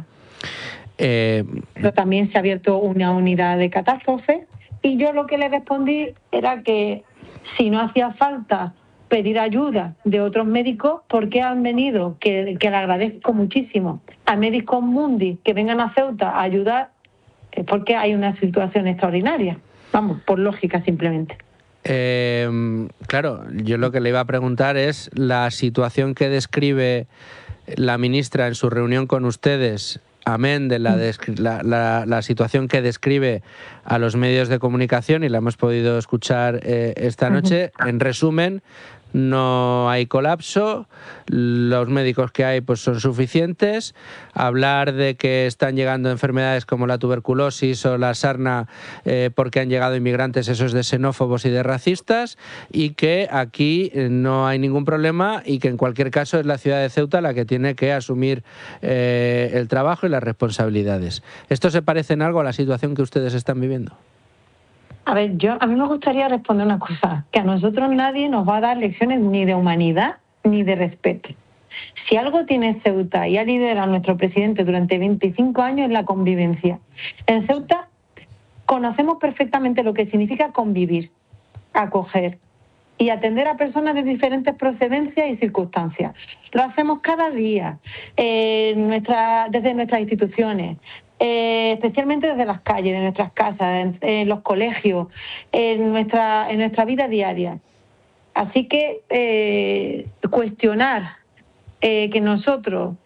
Pero también se ha abierto una unidad de catástrofe y yo lo que le respondí era que si no hacía falta pedir ayuda de otros médicos, ¿por qué han venido? Que le agradezco muchísimo a Médicos Mundi que vengan a Ceuta a ayudar, porque hay una situación extraordinaria. Vamos, por lógica simplemente. Claro, yo lo que le iba a preguntar es la situación que describe la ministra en su reunión con ustedes, amén de la situación que describe a los medios de comunicación, y la hemos podido escuchar esta noche. En resumen, no hay colapso, los médicos que hay pues son suficientes. Hablar de que están llegando enfermedades como la tuberculosis o la sarna porque han llegado inmigrantes, eso es de xenófobos y de racistas, y que aquí no hay ningún problema y que en cualquier caso es la ciudad de Ceuta la que tiene que asumir el trabajo y las responsabilidades. ¿Esto se parece en algo a la situación que ustedes están viviendo? A ver, a mí me gustaría responder una cosa, que a nosotros nadie nos va a dar lecciones ni de humanidad ni de respeto. Si algo tiene Ceuta y ha liderado nuestro presidente durante 25 años es la convivencia. En Ceuta conocemos perfectamente lo que significa convivir, acoger y atender a personas de diferentes procedencias y circunstancias. Lo hacemos cada día, desde nuestras instituciones, especialmente desde las calles, de nuestras casas, en los colegios, en nuestra vida diaria. Así que cuestionar que nosotros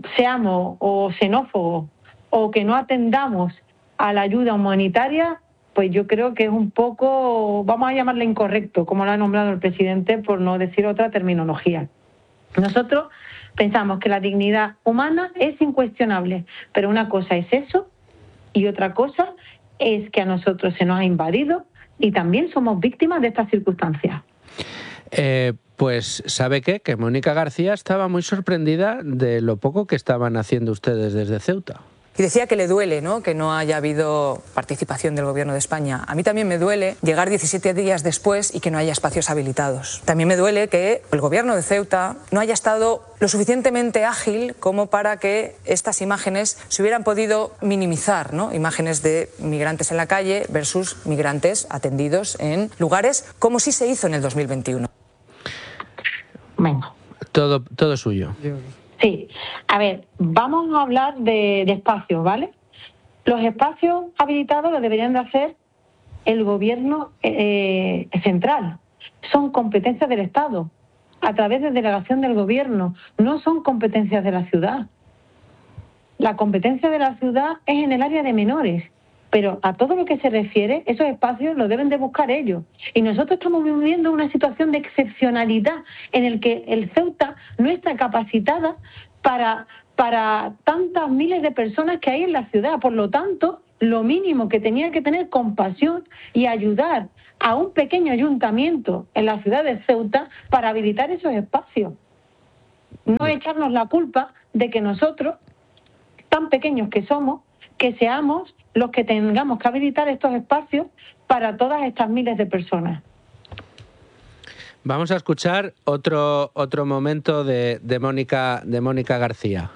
seamos o xenófobos o que no atendamos a la ayuda humanitaria pues yo creo que es un poco, vamos a llamarle incorrecto, como lo ha nombrado el presidente, por no decir otra terminología. Nosotros pensamos que la dignidad humana es incuestionable, pero una cosa es eso y otra cosa es que a nosotros se nos ha invadido y también somos víctimas de estas circunstancias. Pues ¿sabe qué? Que Mónica García estaba muy sorprendida de lo poco que estaban haciendo ustedes desde Ceuta. Y decía que le duele, ¿no?, que no haya habido participación del Gobierno de España. A mí también me duele llegar 17 días después y que no haya espacios habilitados. También me duele que el Gobierno de Ceuta no haya estado lo suficientemente ágil como para que estas imágenes se hubieran podido minimizar, ¿no? Imágenes de migrantes en la calle versus migrantes atendidos en lugares como sí se hizo en el 2021. Venga. Todo suyo. Sí, a ver, vamos a hablar de espacios, ¿vale? Los espacios habilitados los deberían de hacer el gobierno central. Son competencias del Estado, a través de delegación del gobierno, no son competencias de la ciudad. La competencia de la ciudad es en el área de menores, pero a todo lo que se refiere, esos espacios los deben de buscar ellos. Y nosotros estamos viviendo una situación de excepcionalidad en el que el Ceuta no está capacitada para tantas miles de personas que hay en la ciudad. Por lo tanto, lo mínimo que tenía que tener compasión y ayudar a un pequeño ayuntamiento en la ciudad de Ceuta para habilitar esos espacios. No echarnos la culpa de que nosotros, tan pequeños que somos, que seamos los que tengamos que habilitar estos espacios para todas estas miles de personas. Vamos a escuchar otro momento de Mónica García.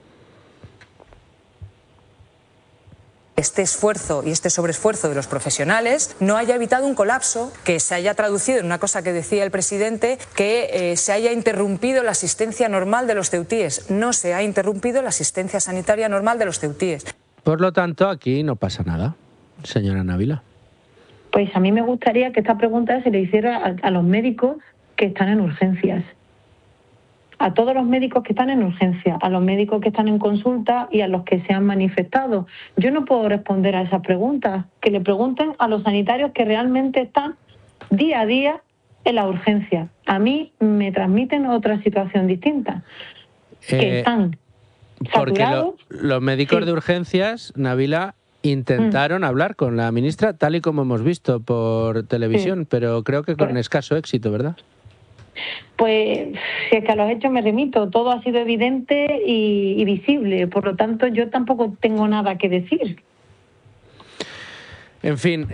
Este esfuerzo y este sobreesfuerzo de los profesionales no haya evitado un colapso que se haya traducido en una cosa que decía el presidente, que se haya interrumpido la asistencia normal de los ceutíes. No se ha interrumpido la asistencia sanitaria normal de los ceutíes. Por lo tanto, aquí no pasa nada, señora Návila. Pues a mí me gustaría que esta pregunta se le hiciera a los médicos que están en urgencias. A todos los médicos que están en urgencia, a los médicos que están en consulta y a los que se han manifestado. Yo no puedo responder a esas preguntas. Que le pregunten a los sanitarios que realmente están día a día en la urgencia. A mí me transmiten otra situación distinta. Que están saturados. Porque los médicos sí. de urgencias, Návila, intentaron hablar con la ministra, tal y como hemos visto por televisión, sí. Pero creo que con escaso éxito, ¿verdad? Pues si es que a los hechos me remito, todo ha sido evidente y visible, por lo tanto yo tampoco tengo nada que decir. En fin,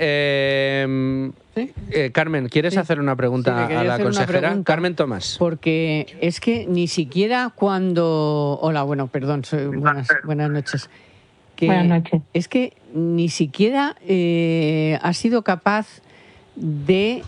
Carmen, ¿quieres hacer una pregunta a la consejera? Carmen Tomás. Porque es que ni siquiera cuando... Hola, bueno, perdón, buenas noches. Buenas noches. Es que ni siquiera ha sido capaz de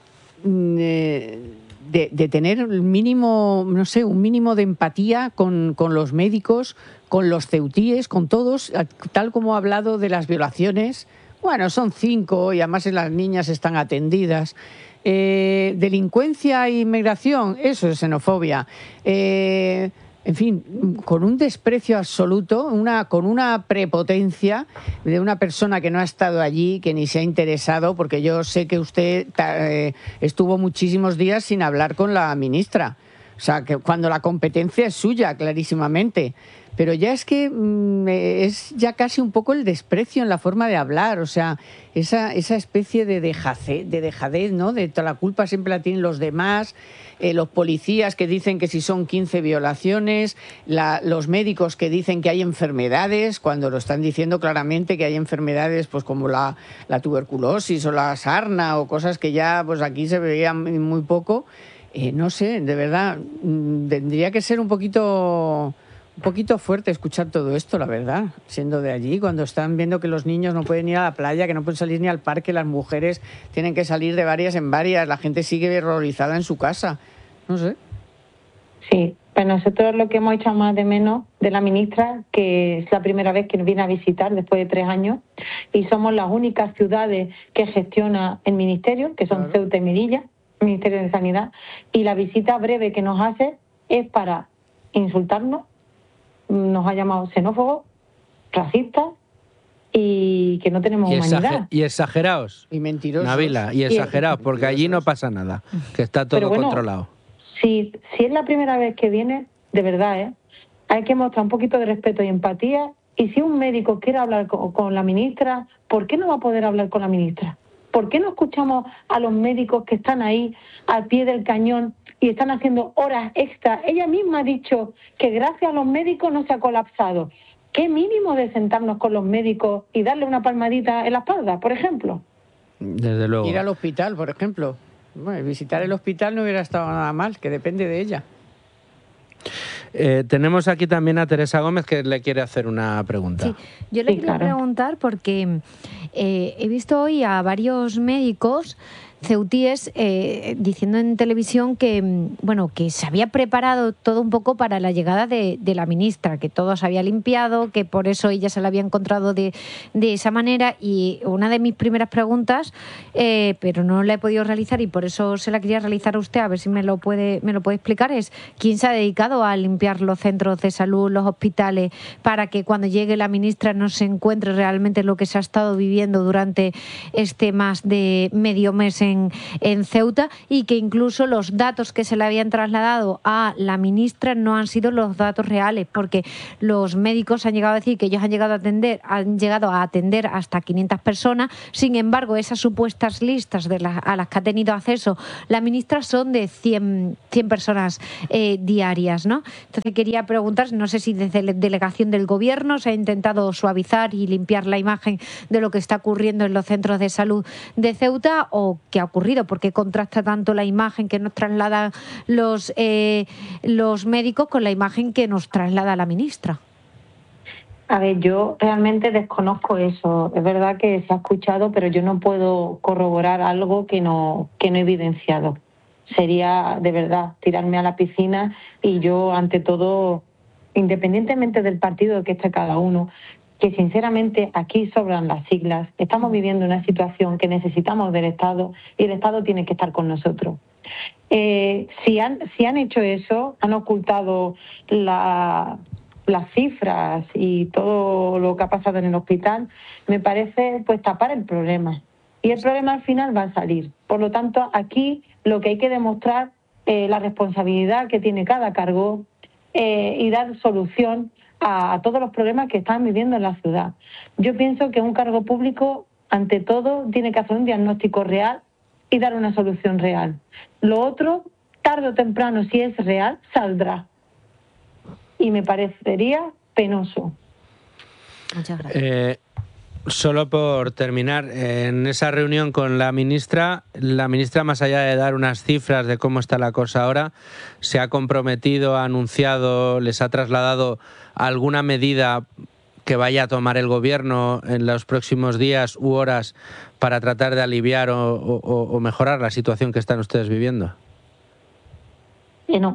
tener el mínimo, no sé, un mínimo de empatía con los médicos, con los ceutíes, con todos, tal como ha hablado de las violaciones. Bueno, son 5 y además las niñas están atendidas. Delincuencia e inmigración, eso es xenofobia. En fin, con un desprecio absoluto, con una prepotencia de una persona que no ha estado allí, que ni se ha interesado, porque yo sé que usted estuvo muchísimos días sin hablar con la ministra. O sea, que cuando la competencia es suya, clarísimamente. Pero ya es que es ya casi un poco el desprecio en la forma de hablar, o sea, esa especie de dejadez, ¿no? De toda la culpa siempre la tienen los demás, los policías que dicen que si son 15 violaciones, los médicos que dicen que hay enfermedades, cuando lo están diciendo claramente que hay enfermedades pues como la tuberculosis o la sarna o cosas que ya pues aquí se veían muy poco. No sé, de verdad, tendría que ser un poquito fuerte escuchar todo esto, la verdad, siendo de allí, cuando están viendo que los niños no pueden ir a la playa, que no pueden salir ni al parque, las mujeres tienen que salir de varias en varias, la gente sigue horrorizada en su casa, no sé. Sí, pues nosotros lo que hemos echado más de menos de la ministra, que es la primera vez que nos viene a visitar después de 3 años, y somos las únicas ciudades que gestiona el ministerio, que son claro. Ceuta y Melilla, Ministerio de Sanidad, y la visita breve que nos hace es para insultarnos. Nos ha llamado xenófobos, racistas, y que no tenemos humanidad. Y exageraos. Y mentirosos. Nabila, y exageraos, porque allí no pasa nada, que está todo controlado. Si es la primera vez que viene, de verdad, hay que mostrar un poquito de respeto y empatía. Y si un médico quiere hablar con la ministra, ¿por qué no va a poder hablar con la ministra? ¿Por qué no escuchamos a los médicos que están ahí al pie del cañón y están haciendo horas extra? Ella misma ha dicho que gracias a los médicos no se ha colapsado. ¿Qué mínimo de sentarnos con los médicos y darle una palmadita en la espalda, por ejemplo? Desde luego. Ir al hospital, por ejemplo. Bueno, visitar el hospital no hubiera estado nada mal, que depende de ella. Tenemos aquí también a Teresa Gómez, que le quiere hacer una pregunta. Sí, yo le quería preguntar porque he visto hoy a varios médicos ceutíes diciendo en televisión que que se había preparado todo un poco para la llegada de la ministra, que todo se había limpiado, que por eso ella se la había encontrado de esa manera. Y una de mis primeras preguntas, pero no la he podido realizar y por eso se la quería realizar a usted, a ver si me lo puede explicar, es ¿quién se ha dedicado a limpiar los centros de salud, los hospitales, para que cuando llegue la ministra no se encuentre realmente lo que se ha estado viviendo durante este más de medio mes en Ceuta, y que incluso los datos que se le habían trasladado a la ministra no han sido los datos reales, porque los médicos han llegado a decir que ellos han llegado a atender hasta 500 personas. Sin embargo, esas supuestas listas a las que ha tenido acceso la ministra son de 100 personas diarias, ¿no? Entonces quería preguntar, no sé si desde la delegación del gobierno se ha intentado suavizar y limpiar la imagen de lo que está ocurriendo en los centros de salud de Ceuta, o qué ha ocurrido, porque contrasta tanto la imagen que nos trasladan los médicos con la imagen que nos traslada la ministra. A ver, yo realmente desconozco eso. Es verdad que se ha escuchado, pero yo no puedo corroborar algo que no he evidenciado. Sería, de verdad, tirarme a la piscina, y yo, ante todo, independientemente del partido que esté cada uno, que sinceramente aquí sobran las siglas. Estamos viviendo una situación que necesitamos del Estado, y el Estado tiene que estar con nosotros. Si han hecho eso, han ocultado las cifras y todo lo que ha pasado en el hospital, me parece pues tapar el problema. Y el problema al final va a salir. Por lo tanto, aquí lo que hay que demostrar es la responsabilidad que tiene cada cargo y dar solución a todos los problemas que están viviendo en la ciudad. Yo pienso que un cargo público, ante todo, tiene que hacer un diagnóstico real y dar una solución real. Lo otro, tarde o temprano, si es real, saldrá. Y me parecería penoso. Muchas gracias. Solo por terminar, en esa reunión con la ministra, más allá de dar unas cifras de cómo está la cosa ahora, se ha comprometido, ha anunciado, les ha trasladado alguna medida que vaya a tomar el gobierno en los próximos días u horas para tratar de aliviar o mejorar la situación que están ustedes viviendo. No.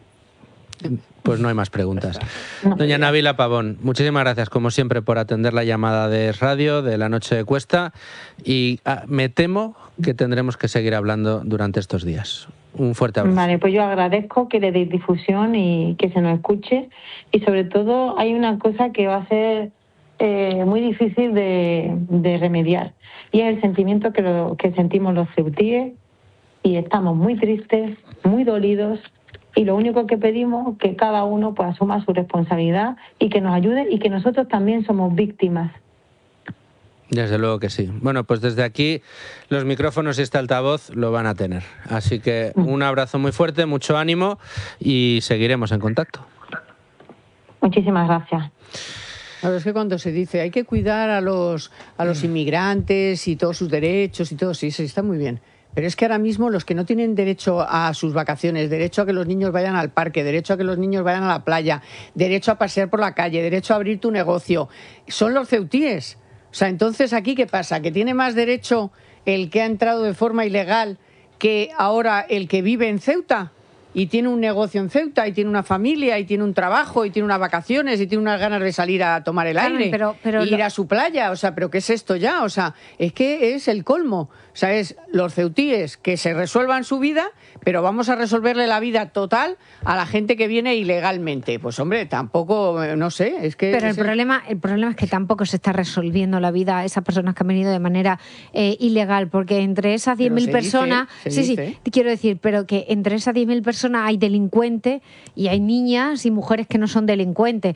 Pues no hay más preguntas. Doña Nabila Pavón, muchísimas gracias, como siempre, por atender la llamada de radio de la Noche de Cuesta, y me temo que tendremos que seguir hablando durante estos días. Un fuerte abrazo. Vale, pues yo agradezco que le deis difusión y que se nos escuche, y sobre todo hay una cosa que va a ser muy difícil de remediar, y es el sentimiento que sentimos los ceutíes, y estamos muy tristes, muy dolidos. Y lo único que pedimos es que cada uno pues asuma su responsabilidad y que nos ayude, y que nosotros también somos víctimas. Desde luego que sí. Bueno, pues desde aquí los micrófonos y este altavoz lo van a tener. Así que un abrazo muy fuerte, mucho ánimo, y seguiremos en contacto. Muchísimas gracias. A ver, es que cuando se dice hay que cuidar a los inmigrantes y todos sus derechos y todo, sí, está muy bien. Pero es que ahora mismo los que no tienen derecho a sus vacaciones, derecho a que los niños vayan al parque, derecho a que los niños vayan a la playa, derecho a pasear por la calle, derecho a abrir tu negocio, son los ceutíes. O sea, entonces, ¿aquí qué pasa? ¿Que tiene más derecho el que ha entrado de forma ilegal que ahora el que vive en Ceuta? y tiene un negocio en Ceuta y tiene una familia y tiene un trabajo y tiene unas vacaciones y tiene unas ganas de salir a tomar el aire y ir a su playa, o sea, ¿pero qué es esto ya? O sea, es que es el colmo. O sea, es los ceutíes que se resuelvan su vida, pero vamos a resolverle la vida total a la gente que viene ilegalmente. Pues hombre, tampoco, no sé, es que... Pero el problema es que tampoco se está resolviendo la vida a esas personas que han venido de manera ilegal, porque entre esas 10.000 personas... Sí, quiero decir, pero que entre esas 10.000 personas hay delincuentes y hay niñas y mujeres que no son delincuentes.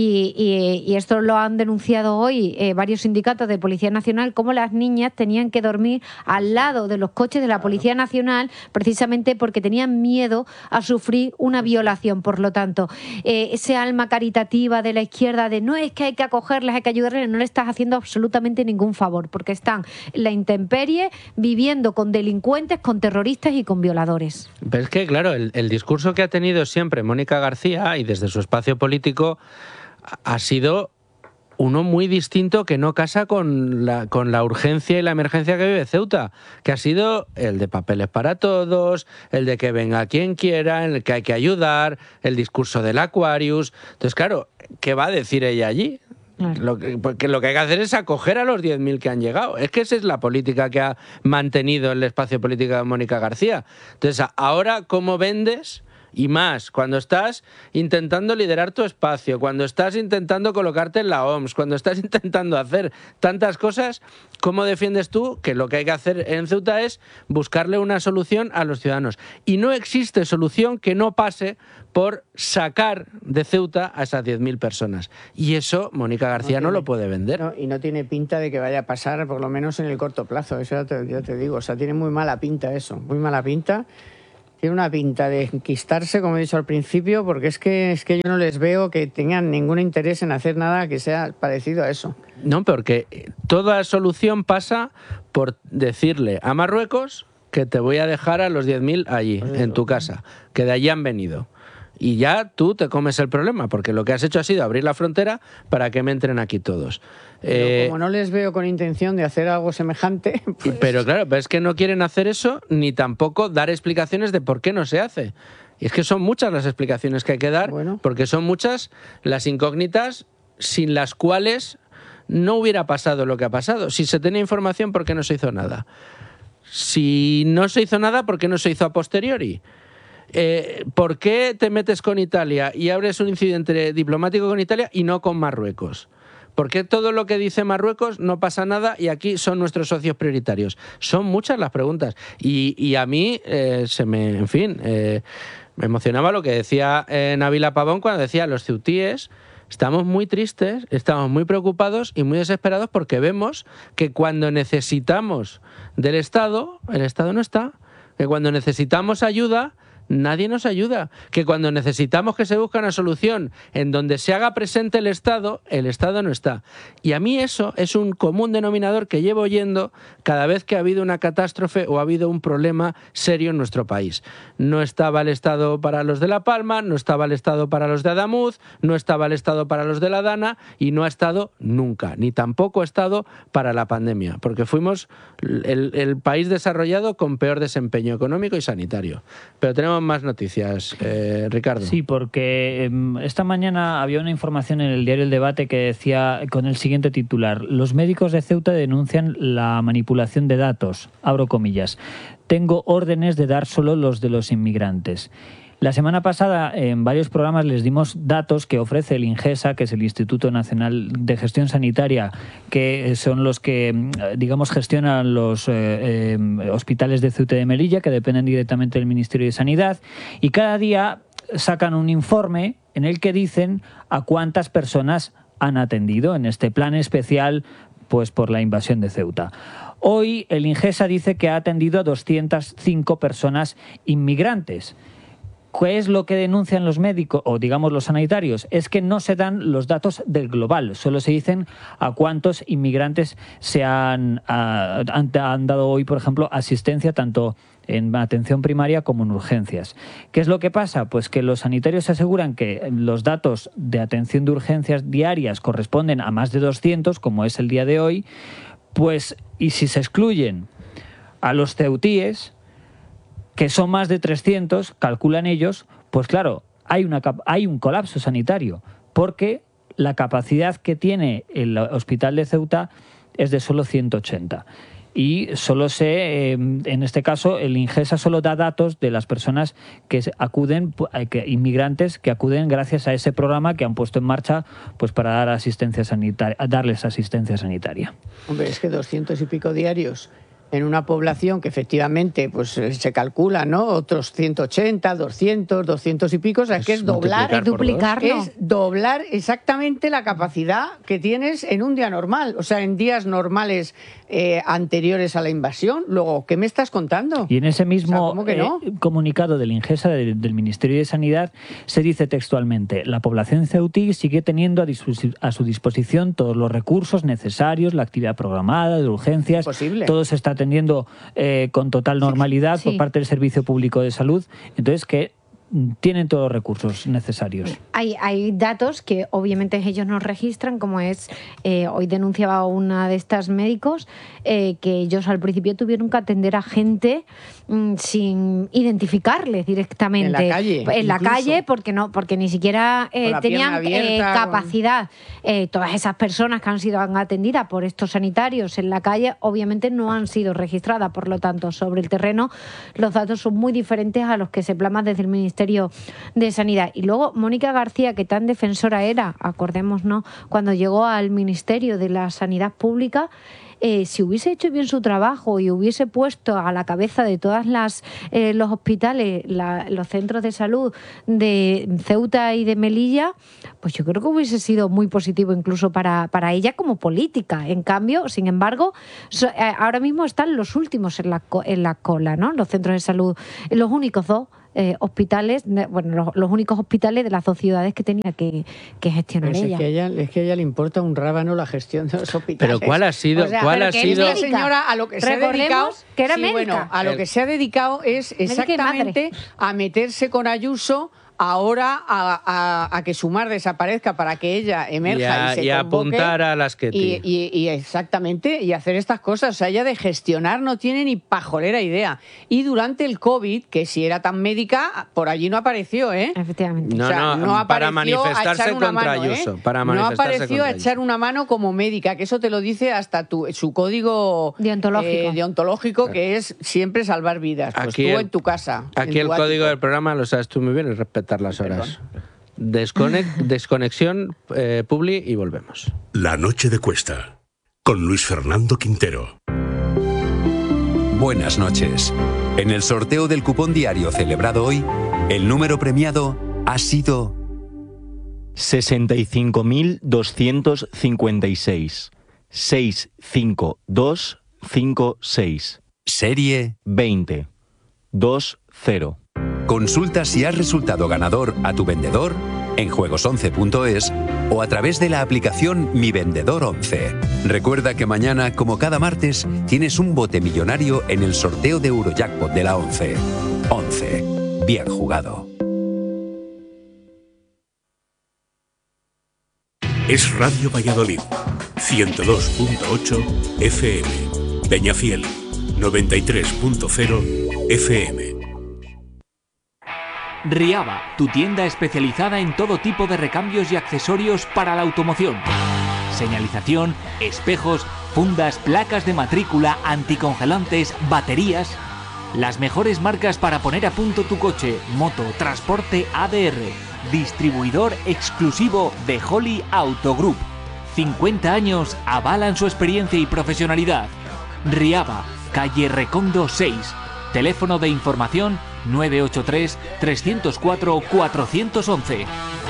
Y esto lo han denunciado hoy varios sindicatos de Policía Nacional, cómo las niñas tenían que dormir al lado de los coches de la Policía Nacional precisamente porque tenían miedo a sufrir una violación. Por lo tanto, ese alma caritativa de la izquierda de no es que hay que acogerles, hay que ayudarles, no le estás haciendo absolutamente ningún favor, porque están en la intemperie viviendo con delincuentes, con terroristas y con violadores. Pero es que, claro, el discurso que ha tenido siempre Mónica García y desde su espacio político ha sido uno muy distinto que no casa con la urgencia y la emergencia que vive Ceuta, que ha sido el de papeles para todos, el de que venga quien quiera, en el que hay que ayudar, el discurso del Aquarius. Entonces, claro, ¿qué va a decir ella allí? Claro. Porque lo que hay que hacer es acoger a los 10.000 que han llegado. Es que esa es la política que ha mantenido el espacio político de Mónica García. Entonces, ahora, ¿cómo vendes? Y más, cuando estás intentando liderar tu espacio, cuando estás intentando colocarte en la OMS, cuando estás intentando hacer tantas cosas, ¿cómo defiendes tú que lo que hay que hacer en Ceuta es buscarle una solución a los ciudadanos? Y no existe solución que no pase por sacar de Ceuta a esas 10.000 personas. Y eso Mónica García no lo puede vender. No, y no tiene pinta de que vaya a pasar, por lo menos en el corto plazo. Eso ya te digo. O sea, tiene muy mala pinta eso, muy mala pinta. Tiene una pinta de enquistarse, como he dicho al principio, porque es que yo no les veo que tengan ningún interés en hacer nada que sea parecido a eso. No, porque toda solución pasa por decirle a Marruecos que te voy a dejar a los 10.000 allí, en tu casa, que de allí han venido. Y ya tú te comes el problema, porque lo que has hecho ha sido abrir la frontera para que me entren aquí todos. Pero como no les veo con intención de hacer algo semejante... Pues... Pero claro, es que no quieren hacer eso, ni tampoco dar explicaciones de por qué no se hace. Y es que son muchas las explicaciones que hay que dar, porque son muchas las incógnitas sin las cuales no hubiera pasado lo que ha pasado. Si se tenía información, ¿por qué no se hizo nada? Si no se hizo nada, ¿por qué no se hizo a posteriori? ¿Por qué te metes con Italia y abres un incidente diplomático con Italia y no con Marruecos? ¿Por qué todo lo que dice Marruecos no pasa nada y aquí son nuestros socios prioritarios? Son muchas las preguntas. Y a mí me emocionaba lo que decía Nabila Pavón cuando decía: los ceutíes estamos muy tristes, estamos muy preocupados y muy desesperados porque vemos que cuando necesitamos del Estado, el Estado no está. Que cuando necesitamos ayuda, nadie nos ayuda, que cuando necesitamos que se busque una solución en donde se haga presente el Estado no está. Y a mí eso es un común denominador que llevo oyendo cada vez que ha habido una catástrofe o ha habido un problema serio en nuestro país. No estaba el Estado para los de La Palma, no estaba el Estado para los de Adamuz, no estaba el Estado para los de La Dana y no ha estado nunca, ni tampoco ha estado para la pandemia, porque fuimos el país desarrollado con peor desempeño económico y sanitario. Pero tenemos más noticias, Ricardo. Sí, porque esta mañana había una información en el diario El Debate que decía con el siguiente titular: los médicos de Ceuta denuncian la manipulación de datos, abro comillas, tengo órdenes de dar solo los de los inmigrantes. La semana pasada en varios programas les dimos datos que ofrece el INGESA, que es el Instituto Nacional de Gestión Sanitaria, que son los que, digamos, gestionan los hospitales de Ceuta y de Melilla, que dependen directamente del Ministerio de Sanidad, y cada día sacan un informe en el que dicen a cuántas personas han atendido en este plan especial pues por la invasión de Ceuta. Hoy el INGESA dice que ha atendido a 205 personas inmigrantes. ¿Qué es lo que denuncian los médicos o digamos los sanitarios? Es que no se dan los datos del global, solo se dicen a cuántos inmigrantes se han dado hoy, por ejemplo, asistencia tanto en atención primaria como en urgencias. ¿Qué es lo que pasa? Pues que los sanitarios aseguran que los datos de atención de urgencias diarias corresponden a más de 200, como es el día de hoy, pues y si se excluyen a los ceutíes, que son más de 300, calculan ellos, pues claro, hay un colapso sanitario, porque la capacidad que tiene el hospital de Ceuta es de solo 180. Y solo en este caso, el Ingesa solo da datos de las personas que acuden, inmigrantes que acuden gracias a ese programa que han puesto en marcha, pues para dar darles asistencia sanitaria. Hombre, es que 200 y pico diarios en una población que efectivamente pues se calcula, ¿no? Otros 180, 200 y pico, o sea, que es doblar, es doblar exactamente la capacidad que tienes en un día normal, o sea, en días normales anteriores a la invasión. Luego, ¿qué me estás contando? Y en ese mismo ¿cómo que no? comunicado del Ingesa, del Ministerio de Sanidad, se dice textualmente: la población ceutí sigue teniendo a su disposición todos los recursos necesarios, la actividad programada, de urgencias, todo se está atendiendo con total normalidad por parte del Servicio Público de Salud. Entonces, que tienen todos los recursos necesarios. Hay datos que obviamente ellos no registran, como es, hoy denunciaba una de estas médicos, que ellos al principio tuvieron que atender a gente sin identificarles directamente. En la calle. En la calle, porque ni siquiera tenían capacidad. Todas esas personas que han sido atendidas por estos sanitarios en la calle, obviamente no han sido registradas. Por lo tanto, sobre el terreno, los datos son muy diferentes a los que se plasman desde el Ministerio de Sanidad. Y luego Mónica García, que tan defensora era, acordémonos, cuando llegó al Ministerio de la Sanidad Pública, si hubiese hecho bien su trabajo y hubiese puesto a la cabeza de todas los hospitales, los centros de salud de Ceuta y de Melilla, pues yo creo que hubiese sido muy positivo incluso para ella como política. En cambio, sin embargo, ahora mismo están los últimos en la cola, ¿no? Los centros de salud, los únicos dos hospitales, los únicos hospitales de las dos ciudades que tenía que gestionar ella. Es que a ella le importa un rábano la gestión de los hospitales. Pero ¿cuál ha sido? Esta señora a lo que se ha dedicado, que era médica. A lo que se ha dedicado es exactamente a meterse con Ayuso ahora a que Sumar desaparezca para que ella emerja y se apuntar a las que y exactamente, y hacer estas cosas. O sea, ella de gestionar no tiene ni pajolera idea. Y durante el COVID, que si era tan médica, por allí no apareció, ¿eh? Efectivamente. No, para manifestarse contra Ayuso. No apareció a echar una mano como médica, que eso te lo dice hasta su código deontológico, que es siempre salvar vidas. Pues aquí tú en tu casa. Aquí el código del programa, lo sabes tú muy bien, es respetar las horas. Desconexión, Publi, y volvemos. La noche de Cuesta, con Luis Fernando Quintero. Buenas noches. En el sorteo del cupón diario celebrado hoy, el número premiado ha sido 65.256. 65256. Serie 2020. Consulta si has resultado ganador a tu vendedor en juegos11.es o a través de la aplicación Mi Vendedor 11. Recuerda que mañana, como cada martes, tienes un bote millonario en el sorteo de Eurojackpot de la 11. 11. Bien jugado. Es Radio Valladolid, 102.8 FM. Peñafiel, 93.0 FM. Riaba, tu tienda especializada en todo tipo de recambios y accesorios para la automoción. Señalización, espejos, fundas, placas de matrícula, anticongelantes, baterías. Las mejores marcas para poner a punto tu coche, moto, transporte ADR. Distribuidor exclusivo de Holly Auto Group. 50 años avalan su experiencia y profesionalidad. Riaba, calle Recondo 6. Teléfono de información 983 304 411.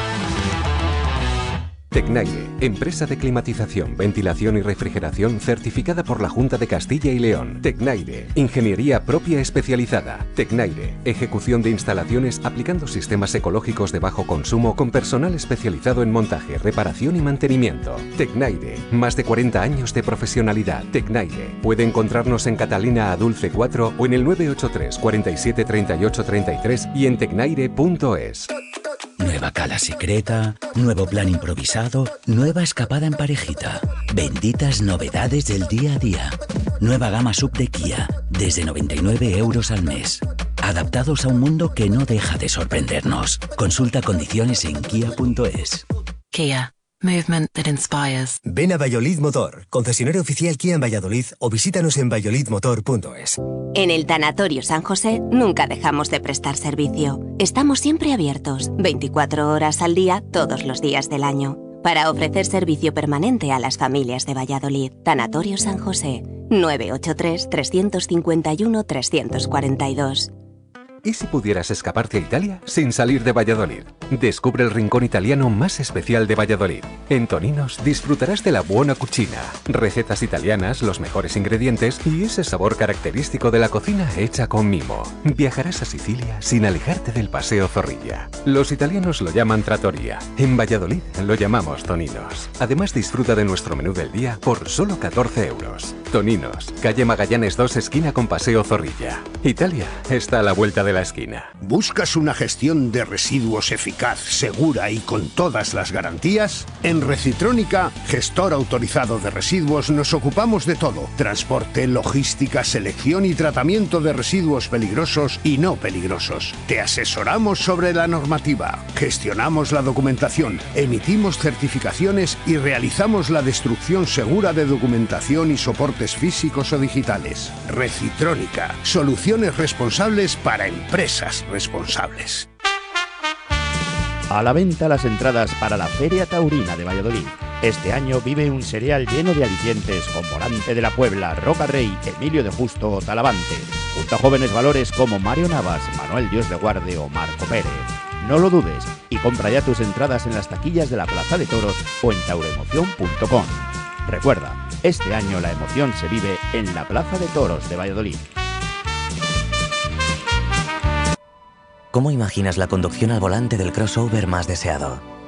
Tecnaire, empresa de climatización, ventilación y refrigeración certificada por la Junta de Castilla y León. Tecnaire, ingeniería propia especializada. Tecnaire, ejecución de instalaciones aplicando sistemas ecológicos de bajo consumo con personal especializado en montaje, reparación y mantenimiento. Tecnaire, más de 40 años de profesionalidad. Tecnaire, puede encontrarnos en Catalina Adulce 4 o en el 983 47 38 33 y en tecnaire.es. Nueva cala secreta, nuevo plan improvisado, nueva escapada en parejita. Benditas novedades del día a día. Nueva gama sub de Kia, desde 99 € al mes. Adaptados a un mundo que no deja de sorprendernos. Consulta condiciones en kia.es. Kia. Movement that inspires. Ven a Valladolid Motor, concesionario oficial Kia en Valladolid, o visítanos en valladolidmotor.es. En el Tanatorio San José nunca dejamos de prestar servicio. Estamos siempre abiertos, 24 horas al día, todos los días del año, para ofrecer servicio permanente a las familias de Valladolid. Tanatorio San José, 983-351-342. ¿Y si pudieras escaparte a Italia sin salir de Valladolid? Descubre el rincón italiano más especial de Valladolid. En Toninos disfrutarás de la buona cucina, recetas italianas, los mejores ingredientes y ese sabor característico de la cocina hecha con mimo. Viajarás a Sicilia sin alejarte del Paseo Zorrilla. Los italianos lo llaman trattoria. En Valladolid lo llamamos Toninos. Además, disfruta de nuestro menú del día por solo 14 euros. Toninos, calle Magallanes 2, esquina con Paseo Zorrilla. Italia está a la vuelta de la esquina. ¿Buscas una gestión de residuos eficaz, segura y con todas las garantías? En Recitrónica, gestor autorizado de residuos, nos ocupamos de todo: transporte, logística, selección y tratamiento de residuos peligrosos y no peligrosos. Te asesoramos sobre la normativa, gestionamos la documentación, emitimos certificaciones y realizamos la destrucción segura de documentación y soportes físicos o digitales. Recitrónica, soluciones responsables para empresas responsables. A la venta las entradas para la Feria Taurina de Valladolid. Este año vive un serial lleno de alicientes con Volante de la Puebla, Roca Rey, Emilio de Justo o Talavante, junto a jóvenes valores como Mario Navas, Manuel Dios de Guarde o Marco Pérez. No lo dudes y compra ya tus entradas en las taquillas de la Plaza de Toros o en tauroemoción.com. Recuerda, este año la emoción se vive en la Plaza de Toros de Valladolid. ¿Cómo imaginas la conducción al volante del crossover más deseado?